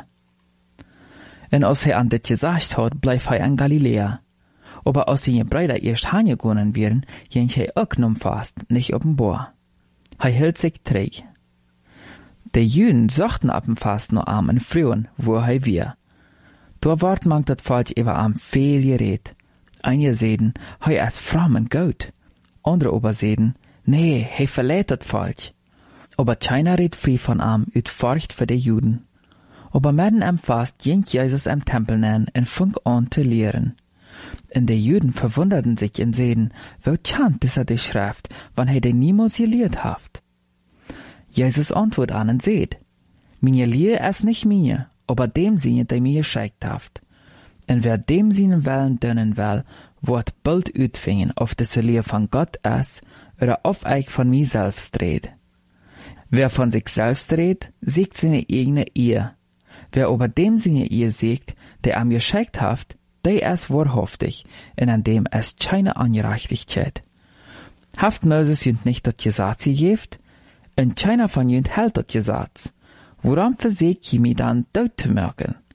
Und als an dit gesagt hat, bleib in Galiläa. Aber als seine Brüder erst heimgegangen wären, jen auch umfasst, nicht offenbar. Hielt sich träg. Die Juden suchten ab dem Fast noch am und frühen, wo wir. Da ward man dat Volk über am viel geredet. Einige seden, ist fromm und gut. Andere aber seden, nee, verlädt dat Volk. Aber keiner redet frei von am, ut Furcht für die Juden. Aber mitten am Fast ging Jesus am Tempel nähen und fing an zu lehren. Und die Juden verwunderten sich und seden, wo chant dieser die Schrift, wann die niemals gelehrt haft. Jesus antwortet an und seht, meine Lehre ist nicht mir, aber dem Sinne, der mir geschickt haft. Und wer dem Sinne Willen dienen will, wird bald utfingen, auf das Lehre von Gott ist, oder auf ich von mir selbst red. Wer von sich selbst redet, siegt seine eigene Ehe. Wer aber dem Sinne Ehe siegt, der am geschickt haft, der ist wahrhaftig, und an dem ist keine Ungerechtigkeit. Haft Moses jünd nicht dat Gesetz gegeben, und keiner von jünd hält dat Gesetz. Woran versägt je mir dann dort zu merken?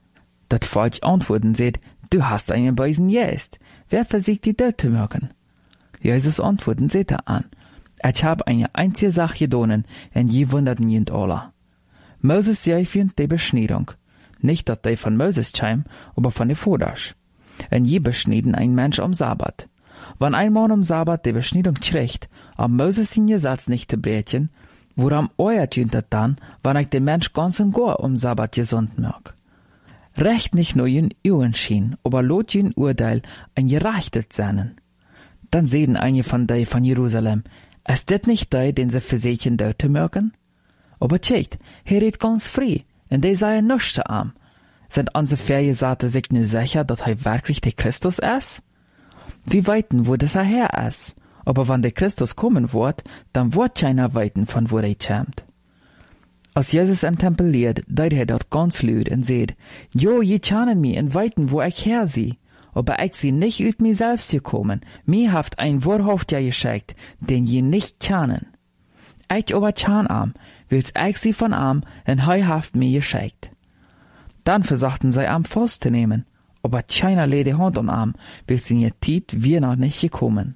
Dat Volk antworten seht, du hast einen Beisen jest. Wer versiegt die dort zu machen? Jesus antworten seht an. Ich hab eine einzige Sache gedonen, en je wunderten jent alle. Moses sei für die Beschneidung. Nicht, dass die von Moses käm, aber von den Voders. En je beschneiden ein Mensch am Sabbat. Wenn ein Mann am Sabbat die Beschneidung kriegt, am Moses in Gesetz nicht zu brechen, woran euert jent dann, wenn ich den Mensch ganz und gar am Sabbat gesund mag? Recht nicht nur jen Uhren schien, aber lot jen Urteil ein gerechtet sein. Dann sehen einige von die von Jerusalem, ist das nicht die, den sie versuchen dort zu mögen? Aber tscheit, er redet ganz frei, und die seien nichts zu arm. Sind unsere Vergesaten sich nur sicher, dass er wirklich der Christus ist? Wir weiten, wo das her ist. Aber wenn der Christus kommen wird, dann wird keiner weiten, von wo er kommt. Als Jesus im Tempel lehrt, deut er dort ganz laut und sagt, jo, je kennen mich und weiten, wo ich her sie. Aber ich sie nicht ut mir selbst gekommen. Mir haft ein Wahrhaft ja geschickt, den je nicht kennen. Ich aber kann am, will's ich sie von am, und hei haft mir geschickt. Dann versuchten sie am festzunehmen, aber keiner legt die Hand am Arm, will's in ihr Tiet wir noch nicht gekommen.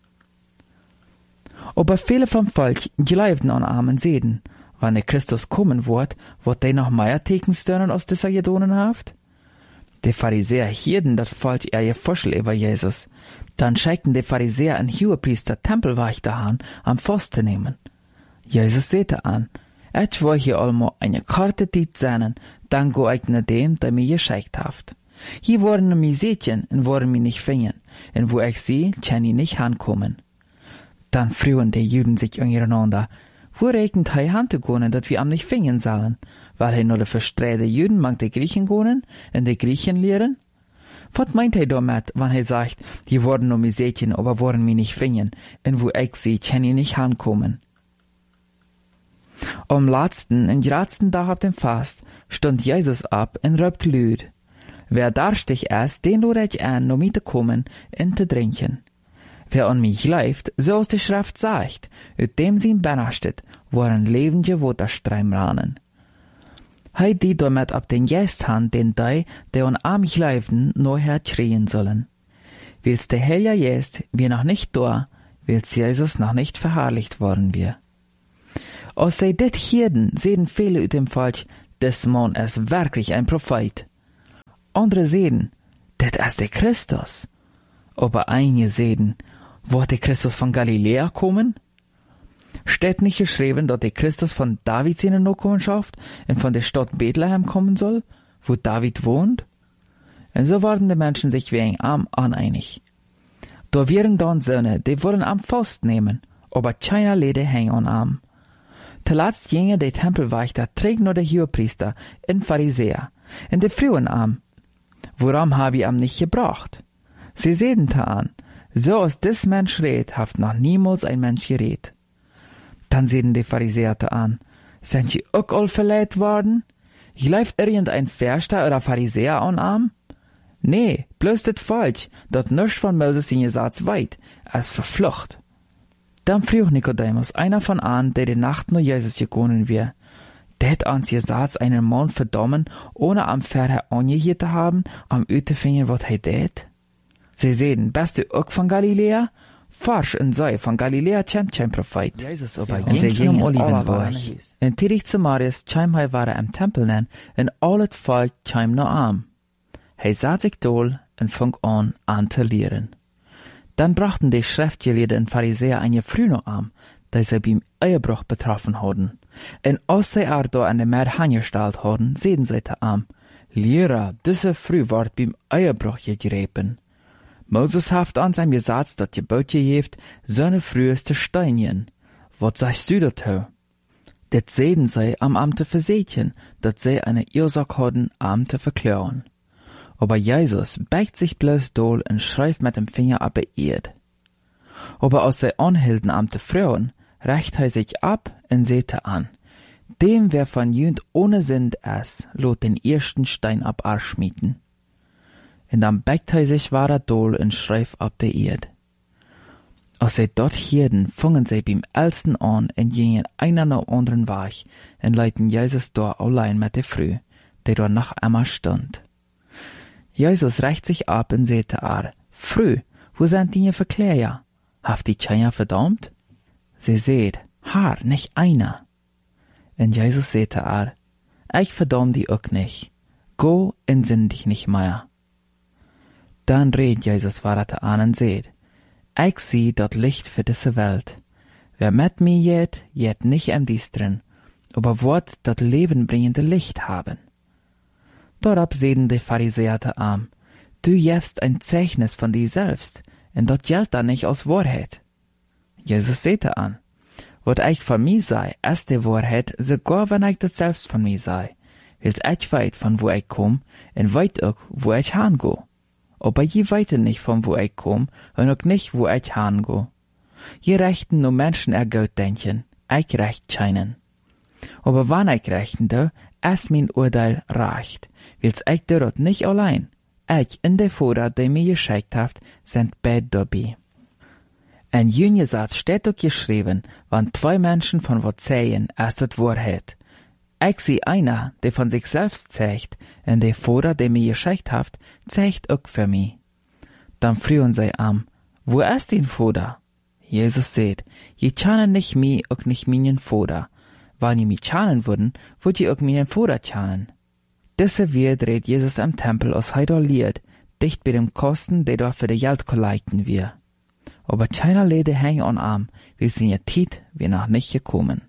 Aber viele vom Volk glaubten an Arm und sehen, wann der Christus kommen wird die noch mehr Tekenstörnen aus dieser Gedonen haft? Die Pharisäer hielten das Volk ihr Vorschlag über Jesus. Dann schickten die Pharisäer einen Hohepriester Tempelwächter an, am Forst zu nehmen. Jesus sagte an, ich will hier allmo eine Karte Zeit sehen, dann go ich nach dem, der mir geschickt haft. Hier wurden mir Sätchen und wurden mir nicht finden, und wo ich sie, kann ich nicht ankommen. Dann frühen die Juden sich untereinander, wo regnet hei Handgegonen, dat wir am nicht finden sollen, weil hei nur de verstreite Juden mag de Griechen gonen und de Griechen lehren? Was meint hei damit, wenn hei sagt, die wurden nur mir Sätchen, aber wurden mir nicht finden, und wo ich sie, kann ich nicht ankommen. Am letzten und gradsten Tag ab dem Fast stund Jesus ab und röpt lüd. Wer darstig ist, den lud ich an, nur mit zu kommen und zu trinken. Wer an mich läuft, so aus der Schrift sagt, ut dem sie Banner steht, woran lebende Waterstreim rannen. Hei die damit ab den Gäst han, den die an am mich läuften, nur herkrien sollen. Willst der Helja Gäst, wir noch nicht da, willst Jesus noch nicht verherrlicht worden wir. Aus sei dit Hirden sehen viele ut dem Volk, des Mann ist wirklich ein Prophet. Andere sehen, det ist der Christus. Aber einige sehen, wird der Christus von Galiläa kommen? Steht nicht geschrieben, dass der Christus von Davids in der Nachkommenschaft und von der Stadt Bethlehem kommen soll, wo David wohnt? Und so waren die Menschen sich wegen am uneinig. Da wären dann Söhne, die wollen am Faust nehmen, aber keiner Lede hängen an am. Zuletzt gingen die Tempelwächter trägt nur der Hohepriester und Pharisäer, in der frühen am. Woran habe ich am nicht gebracht? Sie sehen da an, so als des Mensch redet, haft noch niemals ein Mensch geredet. Dann sehen die Pharisäer da an, sind sie auch all verleiht worden? Läuft irgendein Verster oder Pharisäer an am? Nee, bloß das Volk, dat nichts von Moses in Gesetz weit, als verflucht. Dann frug Nikodemus, einer von an, der die Nacht nur Jesus gegangen wir, det ans Gesetz einen Mann verdammen, ohne am Pferd angehört zu haben, am Utefinger, wat he det? Sie sehen, bist du auch von Galiläa? Forsch und sei, von Galiläa kämmt kein Prophet. Jesus aber Und sie gingen Olivenberg. Und tirig zu Marius käm hei war am Tempel nen, und alles Volk käm noch am. Hei sah sich dohl und fang an zu lehren. Dann brachten die Schriftgelehrten und Pharisäer eine früh noch am, da sie beim Ehebruch betroffen hatten. Und als sie da an der Meer angestellt hatten, sehen sie da am, Lehrer, diese früh ward beim Ehebruch gegräben. Moses haft an seinem Gesetz, dat Gebot geheft, seine früheste Steinchen. Was sagst du dazu? Det sehen sie am Amt zu versehen, dat sie eine Ursache hatten, am zu verklären. Aber Jesus beigt sich bloß dohl und schreibt mit dem Finger ab der Erd. Aber als sie anhielten am zu fragen, reicht er sich ab und sehte an. Dem, wer von Jünd ohne Sinn ist, lot den ersten Stein ab schmieden. Und dann beigt er sich wahrer dohl und schreibt ab der Erd. Als sie dort hielten, fangen sie beim Ältesten an und gingen einer nach anderen Weg und leiten Jesus da allein mit der Früh, der dort noch einmal stand. Jesus reicht sich ab und sagte ar, Frü, wo sind die Verkläger? Haft die Tjejer verdammt? Sie seht, haar, nicht einer. Und Jesus sagte ar, ich verdamm die auch nicht. Go und sinn dich nicht mehr. Dann redet Jesus weiter an und sagt, ich sieh dat Licht für diese Welt. Wer mit mir jet nicht im Düsteren, aber wird dat lebenbringende Licht haben. Dorab sehen die Pharisäer an, du jefst ein Zeichnis von dir selbst, und dat gilt dann nicht aus Wahrheit. Jesus sagte an, wat ich von mir sei, ist die Wahrheit, sogar wenn ich das selbst von mir sei, weil's ich weit von wo ich komm, und weit auch, wo ich hingeh. Aber je weiter nicht von wo ich komm, und auch nicht, wo ich hingeh. Je rechten nur Menschen gut denken, ich recht scheinen. Aber wann ich rechten ist mein Urteil recht, weil's ich dort nicht allein. Ich und der Vater, der mir geschickt hat, sind beide dabei. In jenem Satz steht auch geschrieben, wenn zwei Menschen von was sägen, ist das Wahrheit. Ich sehe einer, der von sich selbst zeigt, und der Vater, der mir geschickt hat, zeigt auch für mich. Dann fragen sie an, wo ist dein Vater? Jesus sagt, je kennen nicht mich, auch nicht meinen Vater. Wenn ihr mich kennen würden, würdet ihr auch meinen Vater kennen. Diese wird redet Jesus am Tempel aus Heidoliert, dicht bei dem Kosten, der dort für die Geld kollekten wir. Aber keiner Lede hängen an Arm, weil sie ihr Tiet wir noch nicht gekommen.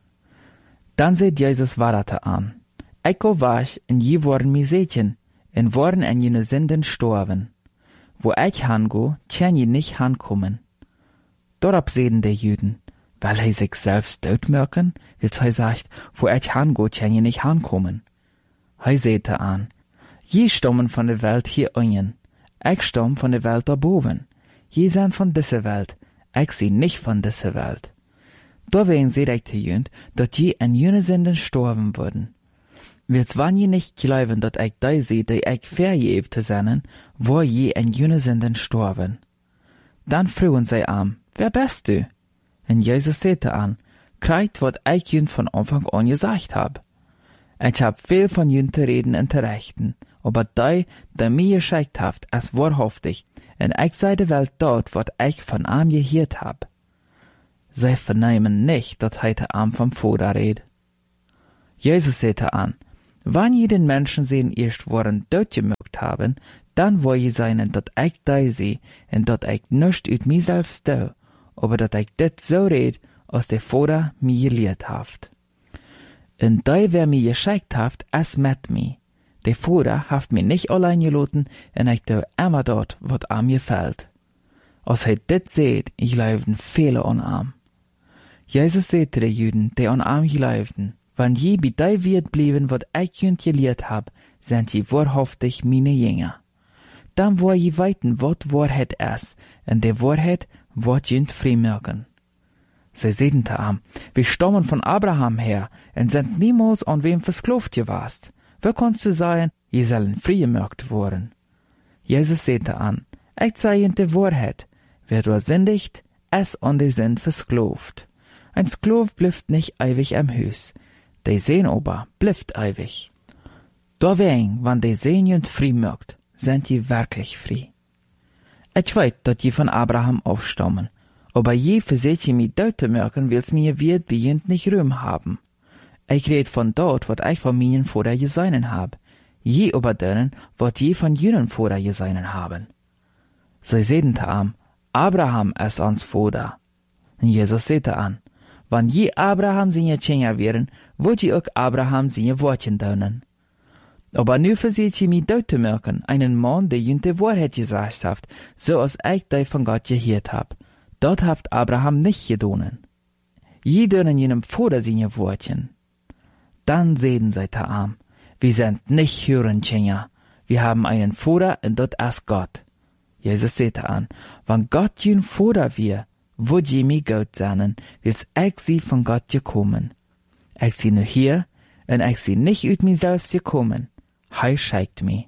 Dann seht Jesus weiter an. Ich go wasch, und je worden mi Sätchen, und worden an jene Sünden storben. Wo ich hango, kann je nicht hankommen. Dorab sehen die Jüden, weil er sich selbst dort merken, weil er sagt, wo ich hango, kann je nicht hankommen. Er sagte an, je stammen von der Welt hier unten, ich stamm von der Welt da boven. Je sind von dieser Welt, ich sie nicht von dieser Welt. Deswegen seht ich die Jünd, dass je an jene Sünden storben würden. Weil's wann je nicht glauben, dass ich da sehe, die ich vergeben sind, wo je an jene Sünden storben. Dann fragen sie an, wer bist du? Und Jesus sagte an, kriegt, was ich jünd von Anfang an gesagt hab. Ich hab viel von jünd zu reden und zu rechten, aber der mir geschickt habt, ist wahrhaftig, und ich sei der Welt dort, was ich von ihm gehört hab. Sie vernehmen nicht, dass heute Abend vom Vater redet. Jesus sagte an, wenn je den Menschen sehen erst worden dort gemögt haben, dann wo je seinen, dass ich da sehe, und dass ich nicht ut mir selbst do, aber dass ich das so red, als der Vater mir gelehrt haft. Und da wer mir geschickt haft, es mit mir. Der Vater haft mir nicht allein gelassen, und ich do immer dort, was an mir fällt. Als er das seht, ich leiden viele an ihm. Jesus sagte den Juden, die an ihm geleiden, wenn je bei dir wird blieben, was ich jünd gelehrt hab, sind je wahrhaftig meine Jünger. Dann wo je weiten, was Wahrheit ist, und der Wahrheit wird jünd frei merken. Sie sagten zu ihm, wir stammen von Abraham her, und sind niemals an wem versklavt gewast. Wer kannst du sagen, je sollen frei gemerkt worden? Jesus sagte an, ich sei in der Wahrheit, wer du sündigt, es an die Sünd versklavt. Ein Sklav blüft nicht ewig am Hus, die Sehn aber blüft ewig. Deswegen, wenn die Sehn jünd frei merkt, sind je wirklich frei. Ich weiß, dass je von Abraham aufstammen, aber je verseht je mich dort merken, will's mir wird bei jünd nicht Rühm haben. Ich red von dort, wat ich von meinen Vater geseinen hab, je über denen, wat je von jünen Vater geseinen haben. Sie sehen am, Abraham ist ans Vater. Und Jesus sagte an, wenn je Abraham seine Kinder wären, wollt je auch Abraham seine Wortchen tun. Aber nu verseht je mich dort zu merken, einen Mann, der jünd die Wahrheit gesagt hat, so als ich die von Gott gehört hab. Dort haft Abraham nicht gedonen. Je dönen jenem Vater seine Wortchen. Dann sehen sie zu ihm, wir sind nicht Hurenkinder, wir haben einen Vater und dort ist Gott. Jesus sagte an, wenn Gott jün Vater wir, würd je mi Gott sein, wils ich sie von Gott gekommen. Ich sie nur hier, und ich sie nicht ut mir selbst gekommen. Hei schickt mi.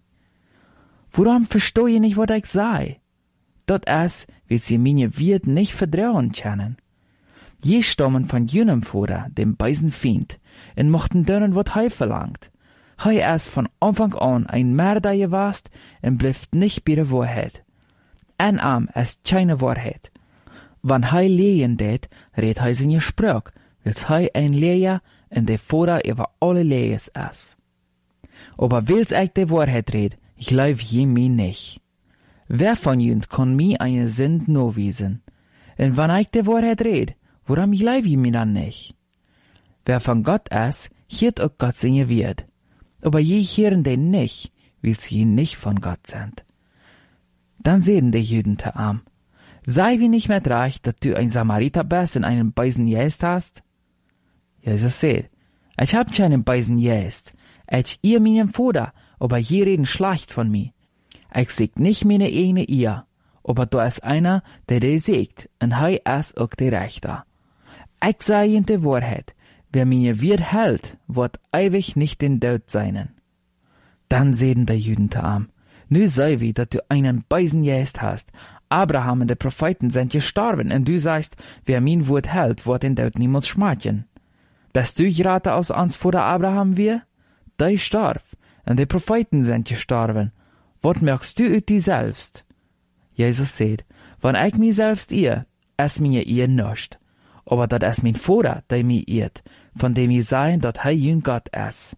Warum versteh je nicht, was ich sei? Dort ist, wils sie meine Wirt nicht vertrauen können. Je stammen von jenem Vater, dem beisen Feind, und mochten dörren, wat hei verlangt. Hei es von Anfang an ein Mörder gewast und blieft nicht bei der Wahrheit. En am ist keine Wahrheit. Wann hei lehen det, red hei seine Sprach, wils hei ein Lehrer und der Vater über alle Lehres ist. Aber wils ich die Wahrheit red, ich glaub je mi nicht. Wer von jünd kann mi eine Sünd no wiesen? Und wann ich die Wahrheit red, woran glaub je mi dann nicht? Wer von Gott ist, hiert auch Gott seine Wort. Aber je hören den nicht, weil sie nicht von Gott sind. Dann sehen die Jüden te arm. Sei wie nicht mehr reich, dass du ein Samariter bist und einen Beisen jäst hast? Jesus sagt, ich hab keinen Beisen jäst. Ich ihr meinem Vater, aber je reden schlecht von mir. Ich seg nicht meine eigene ihr, aber da ist einer, der die sägt, und hei ist auch der Rechter. Ich sag ihnen die Wahrheit, wer meine Wort hält, wird ewig nicht den Tod seinen. Dann sehen die Jüden te arm. Nu sei wie, dass du einen Beisen jäst hast. Abraham und die Propheten sind gestorben, und du sagst, wer mein Wort hält, wird den Tod niemals schmeicheln. Bist du gerade aus uns vor der Abraham wir? Der starb, und die Propheten sind gestorben. Was merkst du ut die selbst? Jesus sagt, wenn ich mich selbst irr, es mir ihr nicht. Aber das ist mein Vater, der mich irrt, von dem ich sagen, dass er jün Gott ist.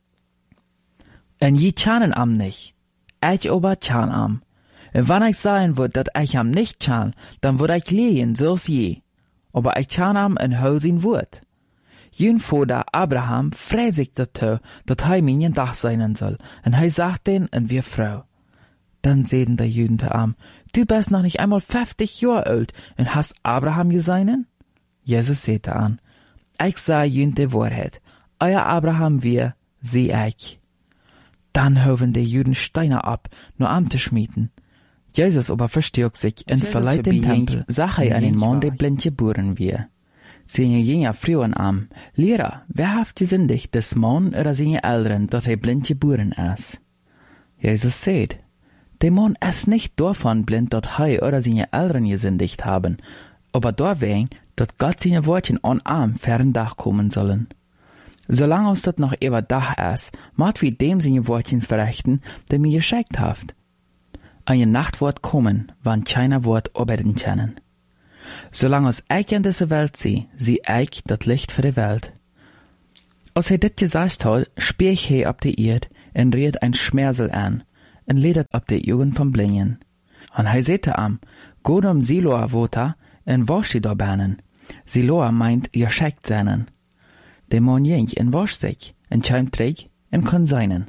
Und je kennen am nicht. Ich aber kann am. Und wenn ich sagen würde, dass ich am nicht kann, dann würde ich lehen, so's je. Aber ich kann am und hol sein Wort. Jün Vater Abraham freut sich dazu, dass er mein Dach sein soll, und er sagt den und wir Frau. Dann sehen die Jüden te arm, du bist noch nicht einmal 50 Jahre alt und hast Abraham geseinen? Jesus sagte an, ich sag jün die Wahrheit, euer Abraham wir, sie ich. Dann hoben die Juden Steine ab, nur am zu schmieden. Jesus aber verstärkt sich und verleiht den Tempel, sah er einen Mann, der blind geboren wir. Seine Jünger frühen am, Lehrer, wer haft gesündigt, des Mann oder seine Eltern, dass er blind geboren ist? Jesus sagt, der Mann ist nicht davon blind, dass er oder seine Eltern gesündigt haben, aber deswegen, dass Gott seine Worte an am fern Dach kommen sollen. Solange uns das noch über Dach ist, macht wir dem seine Wortchen verrichten, der mir geschickt haft. Eine Nacht wird kommen, wann keiner wird arbeiten können. Solange uns ich in dieser Welt sehe ich das Licht für die Welt. Als er dit gesagt hat, spricht er ab die Erde und redet ein Schmersel an und ledet ab die Jugend vom Blingen. Und er sagte am, geht Siloa Water und wasch die da Bahnen. Siloa meint, ihr schickt seinen. Der Mann jink und wascht sich, und schämt träg, und kann seinen.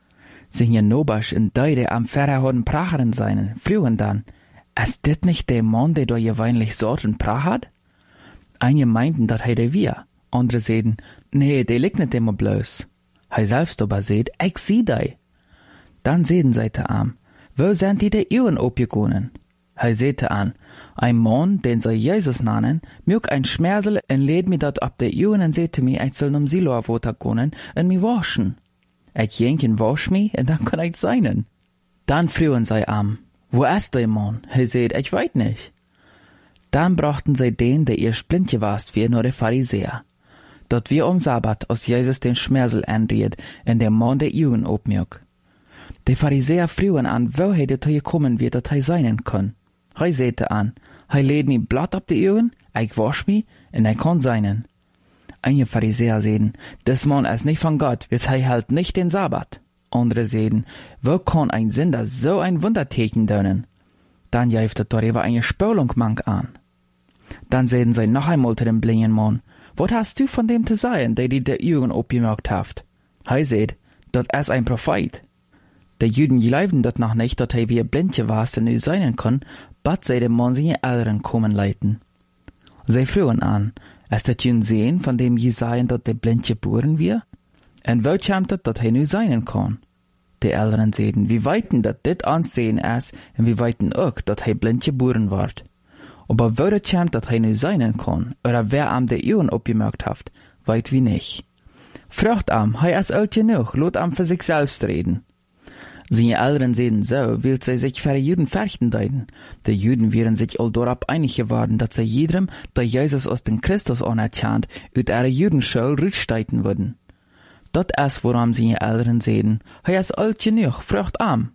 Seine Nobasch und die, die am Ferrer haben Pracheren seinen, frühen dann, ist dit nicht der Mann, der da gewöhnlich Sorten Prach hat? Einige meinten, dat er der wir, andere sehen, nee, der liegt nicht immer bloß. Er selbst aber seht, ich sieh die. Dann sehen sie te arm, wo sind die der Ihren abgegangen? Er sehte an, ein Mann, den sie Jesus nennen, mög ein Schmersel und lädt mir dat ab der Ihren und sehte mir, ich soll Siloa Water gehen und mi waschen. Ich jenk und wasch mi und dann kann ich seinen. Dann frühen sie am, wo ist der Mann? Er seht, ich weiß nicht. Dann brachten sie den, der ihr blind gewast wir, nur der Pharisäer. Dort wir Sabbat, als Jesus den Schmersel anriet und der Mann der Juden obmög. Die Pharisäer frühen an, wo er dazu gekommen wird, dass er seinen kann. Er sagte an, er lädt mir Blatt ab die Augen, ich wasch mi, und ich kann seinen. Einige Pharisäer sagen, das Mann ist nicht von Gott, weil er hält nicht den Sabbat. Andere sagen, wo kann ein Sünder so ein Wunderteken tun? Dann jäft er darüber eine Spülung mank an. Dann sagen sie noch einmal zu dem blinden Mann, was hast du von dem zu sagen, der dir die Augen abgemerkt hat? Er sagt, das ist ein Prophet. Die Juden glauben dort noch nicht, dass er wie blind gewast und nicht sein kann, bat sie dem Mann seine Eltern kommen leiten. Sie frühen an, ist das jün sehen, von dem je sagen, dass der blind geboren wird? Und wo kommt das, dass er nicht sein kann? Die Eltern sagen, wie weiten dat dit ansehen ist, und wie weiten auch, dass er blind geboren wird. Aber wo das kommt, dass er nicht sein kann, oder wer am die Augen abgemerkt hat, weit wie nicht. Fragt am, er ist alt genug, lot am für sich selbst reden. Seine Eltern sehen so, will sie sich für die Juden fürchten deuten. Die Juden wären sich all dorab einig geworden, dass sie jedem, der Jesus aus den Christus anerkannt, ut ihre Judenschule rücksteiten würden. Dat is woran seine Eltern sehen. Hij is alt genug, vraagt am.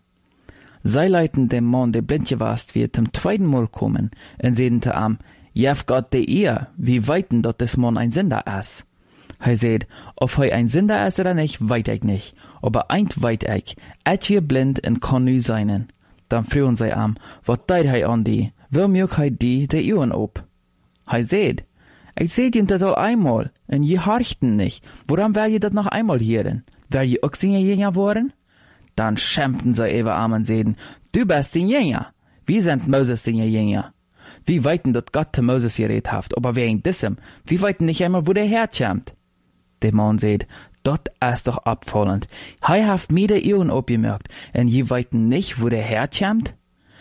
Zij leiten dem Mann, der blind gewast wird, zum zweiten Mal kommen, und sehen te am, jef Gott de ihr, wie weiten dat des Mann ein Sünder is. Hij sagt, of hij ein Sünder is oder nicht, weet ik nicht. Aber eint weet ik, je blind en kan nu seinen. Dan fragen zij am, wat deed hij an die? Wil mög hij die de Uhren op? Hij sagt, ich seh dir das all einmal, und je horchten nicht. Woran will je dat noch einmal hören? Will je auch Sinjänger worden? Dann schämten sie eben am und sehen, du bist Sinjänger. Wir sind Moses Sinjänger. Wir weiten, dat Gott zu Moses geredet haft, aber wegen diesem, wir weiten nicht einmal, wo der herkommt. Der Mann sagt, dat ist doch abfallend. Hij haft mir de Uhren abgemerkt, und je weiten nicht, wo der herkommt?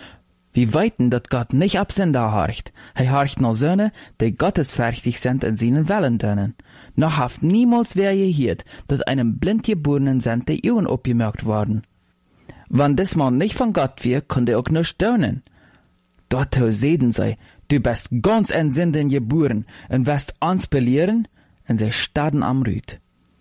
Wir weiten, dat Gott nicht ab Sünder horcht. Hij horcht nur Söhne, die gottesfürchtig sind in seinen Wellen dönen. Noch haft niemals wer gehört, dat einem blindgeborenen sind die Uhren abgemerkt worden. Wann des Mann nicht von Gott wir, konnte auch nicht dönen. Dort sehen sie, du bist ganz in Sünden geboren und wirst uns belehren, und sie starren am Rüt.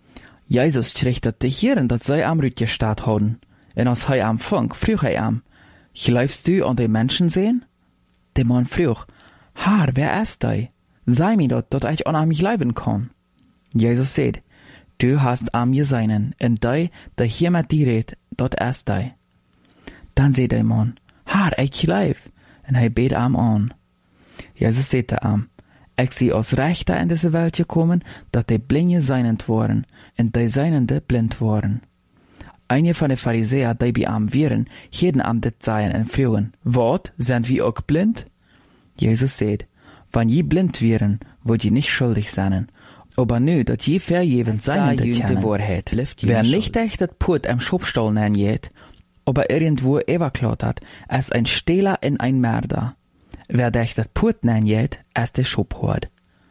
Jesus schrichtet dich hierin, dat sie am Rüt gestarrt haben. Und als hij am Funk, frug hij am, glaubst du an die Menschen sehen? Der Mann frug, Herr, wer ist dei? Sei mir dort, dat ich an mich leiben kann. Jesus sagt, du hast am geseinen, und dei, der hier mit dir redet, dort ist dei. Dann sagt der Mann, Herr, ich glaub, und hij bet am an. Jesus sagte am, ich sie aus Rechter in diese Welt gekommen, dat die Blinde seinend waren, und die Seinende blind waren. Einige von den Pharisäern, die bei am wären, jeden am dit seien und fragen, wat, sind wir auch blind? Jesus sagt, wenn je blind wären, wollt je nicht schuldig sein. Aber nu, dat je verjewend seien die Wahrheit. Wer nicht echt dat Put am Schubstall nennen jet, aber irgendwo überklaut hat, ist ein Stehler und ein Mörder. Wer echt dat Put nennen jet, ist der Schubhort.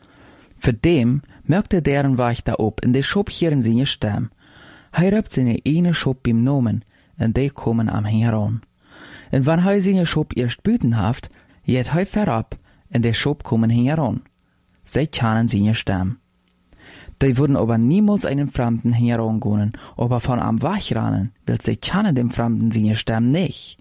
Für dem merkte deren Weich da ob, in der Schub hier in seine Stamm. Hij röpt seine eine Schub beim Nomen, und die kommen am heran. Und wenn hij seine Schub erst büten haft, jet hij verab, und der Schub kommen heran. Sie kennen seine Stamm. Die würden aber niemals einen Fremden herangehen, aber von am Wachranen, weil sie kennen dem Fremden seine Stamm nicht.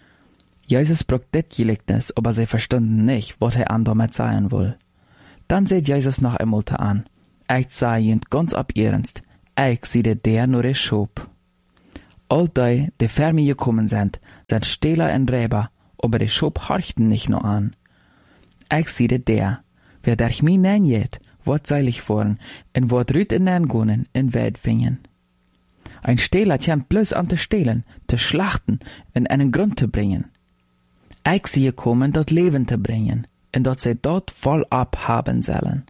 Jesus braucht das Gleichnis, aber sie verstanden nicht, was er an damit sagen will. Dann seht Jesus noch einmal an. Ich sage ihnen ganz ab ernst, ich sehe der nur der Schub. All die vor mir gekommen sind Stehler und Räber, aber der Schub horchten nicht nur an. Ich sehe der, wer durch mich nennt, wird seilig worden, und wird rüt in den Gunnen in Welt fingen. Ein Stehler kommt bloß an zu stehlen, zu schlachten und einen Grund zu bringen. Ich sehe kommen, dort Leben zu bringen, und dort sie dort voll abhaben sollen.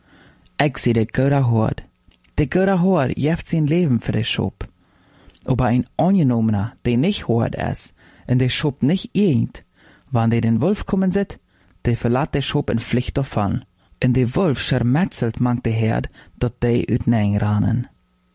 Ich sehe der Götter Hort. Der Götter Hort jeft sein Leben für den Schub. Aber ein Angenommener, der nicht Hort ist, und der Schub nicht irgend, wann der den Wolf kommen sieht, der verlässt der Schub in Pflicht davon. Und der Wolf schermetzelt manch der Herd, dat die ut nein ranen.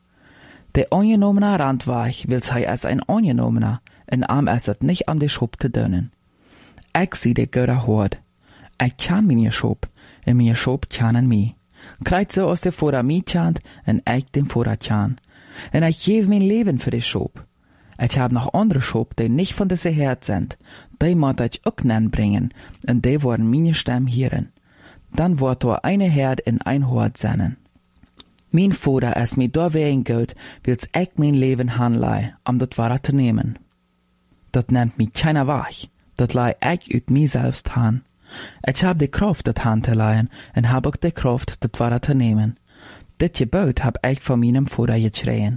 Der Angenommener randweich, will sei als ein Angenommener, und am als het nicht an der Schub zu dönen. Ich sehe der Götter Hort. Ich kann meine Schub, und meine Schub kennen mich. Kreit so aus der Vorder mich chant, und ich dem Vorder chan. Und ich gebe mein Leben für die Schub. Ich hab noch andere Schub, die nicht von dieser Herd sind. Die muss ich auch nennen bringen, und die wollen meine Stamm hören. Dann wird da eine Herd in ein Hort sein. Mein Vater ist mir da wegen gut, will's ich mein Leben hanlei, das Wahre zu nehmen. Das nimmt mich keiner wach, das lei ich ut mir selbst han. Ich hab die Kraft, das Han zu leihen, und hab auch die Kraft, das Wahre zu nehmen. Das Gebot hab ich von meinem Vater geschrien.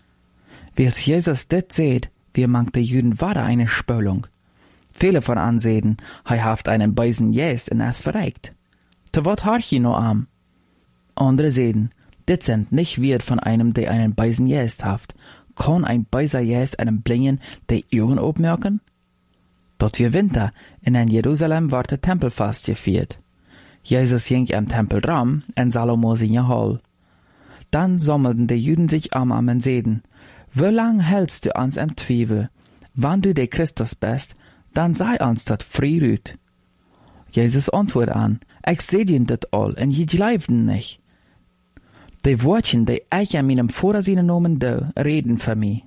Weil's Jesus das seht, wir mangt die Juden wahre eine Spölung. Viele von ansehen, haft einen Beisen jäst und es verreikt. Zu wat harch je no am? Andere sehen, dit sind nicht wird von einem, der einen Beisen jäst haft. Kann ein Beiser jäst einem Blingen, der Ohren obmerken? Dort wir Winter, in Jerusalem war der Tempelfast gefeiert. Jesus ging am Tempel ram, en Salomo seine Hall. Dann sammelten die Juden sich am und seden, wie lang hältst du uns im Zweifel? Wann du der Christus bist, dann sei uns dat frei rüt. Jesus antwortet an, ich seh dir dat all, und je glaubten nicht. Die Wortchen, die ich an meinem Vater seine Namen do, reden für mich.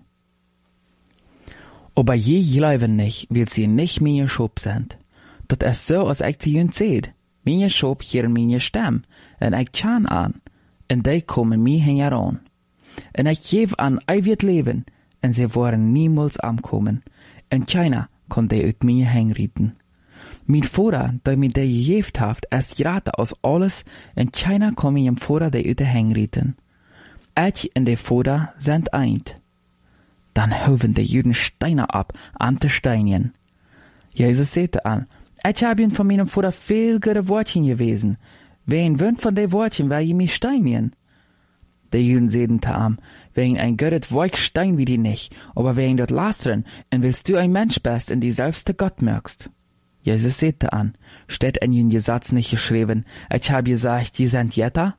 Aber je glauben nicht, weil sie nicht meine Schop sind. Dat is so, als ich die hun seht. Meine Schop hier meine Stem, en ich tjan an, en die kommen mir heran. En ich geef an eeuwig Leben, en sie worden niemals ankommen. En keiner kon die uit mir hängen. Mein Vater, der mir die gegeven heeft, is gratis aus alles, en keiner kon mir im Vater die uit hängen. Ich en der Vater sind eint. Dann hoven die Juden Steine ab, an te steinigen. Jesus sagte an, ich habe ihn von meinem Vater viel gute Wortchen gewesen. Wen wünscht von den Wortchen, weil ihr mich steinigen? Die Juden sagten zu ihm, wegen ein gutes Wort stein wie die nicht, aber wegen dort lastern, und willst du ein Mensch bist, und die selbste Gott merkst. Jesus sagte an, steht in den Gesetz nicht geschrieben, ich habe gesagt, die sind Jetter?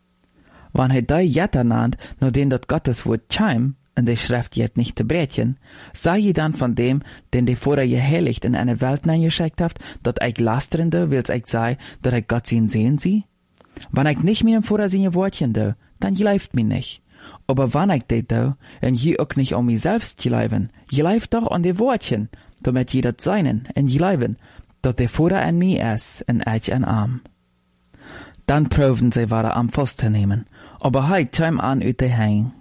Wann die Jetter nannt, nur den dort Gottes Wort scheim, und die Schrift jet nicht zu brechen, sei je dann von dem, den die vorher geheiligt in eine Welt geschickt habt, dat ich lasterende, wills ich sei, dat ich Gott sehen sie? Wann ich nicht meinem Vorher seine Wortchen do, dann geläuft mir nicht. Aber wann ich det do, und je auch nicht um mich selbst geläufen, geläuft doch an die Wortchen, damit je dat seinen, und geläufen, dat der Vorher an mir ist, und ich an arm. Dann proben sie wieder am festzunehmen, aber heut kam an ut de Heim.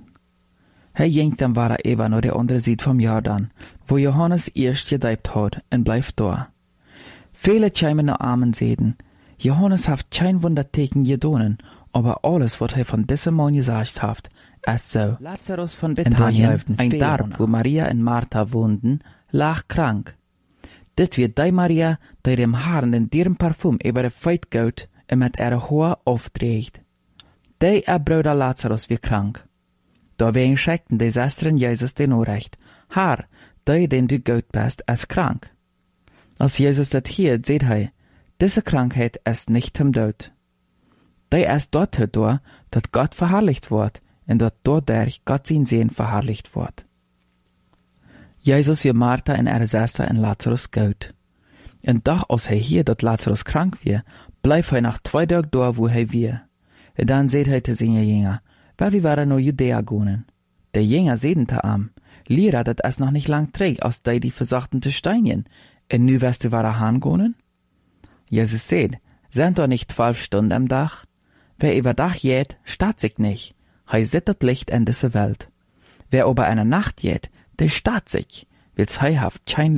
Ging dann war Eva nur der andere Seite vom Jordan, wo Johannes erst gedeibt hat, und bleibt da. Viele kämen noch Armen sehen. Johannes hat kein Wunderteken gedonen, aber alles, was er von diesem Mann gesagt hat, ist so. Lazarus von Bethanien, ein Dorf, wo Maria und Martha wohnten, lag krank. Dit wird die Maria, die dem Haaren den deren Parfum über die Feit geht und mit ihrer Haar aufträgt. Die Bruder Lazarus wird krank. Deswegen schickten die Schwestern Jesus den Nachricht, Herr, der, den du gut bist, ist krank. Als Jesus das hört, sagt er, diese Krankheit ist nicht zum Tod. Die ist dort dadurch, dass Gott verherrlicht wird, und dass dadurch Gott sein Sehen verherrlicht wird. Jesus wird Martha und ihre Schwester und Lazarus gut. Und doch, als er hier, dass Lazarus krank wird, bleibt er nach 2 Tagen da, wo er wird. Und dann sagt er zu seinen Jüngern, weil wir waren nur Judäa gehen. Der Jünger sehen zu ihm, Lehrer, dat es noch nicht lang trägt, aus die versuchten zu steinigen, und nu wirst du wieder hingehen? Jesus sagt, sind doch nicht 12 Stunden am Tag? Wer über Tag geht, statt sich nicht. Er sieht das Licht in dieser Welt. Wer über eine Nacht geht, der statt sich, weil er hat kein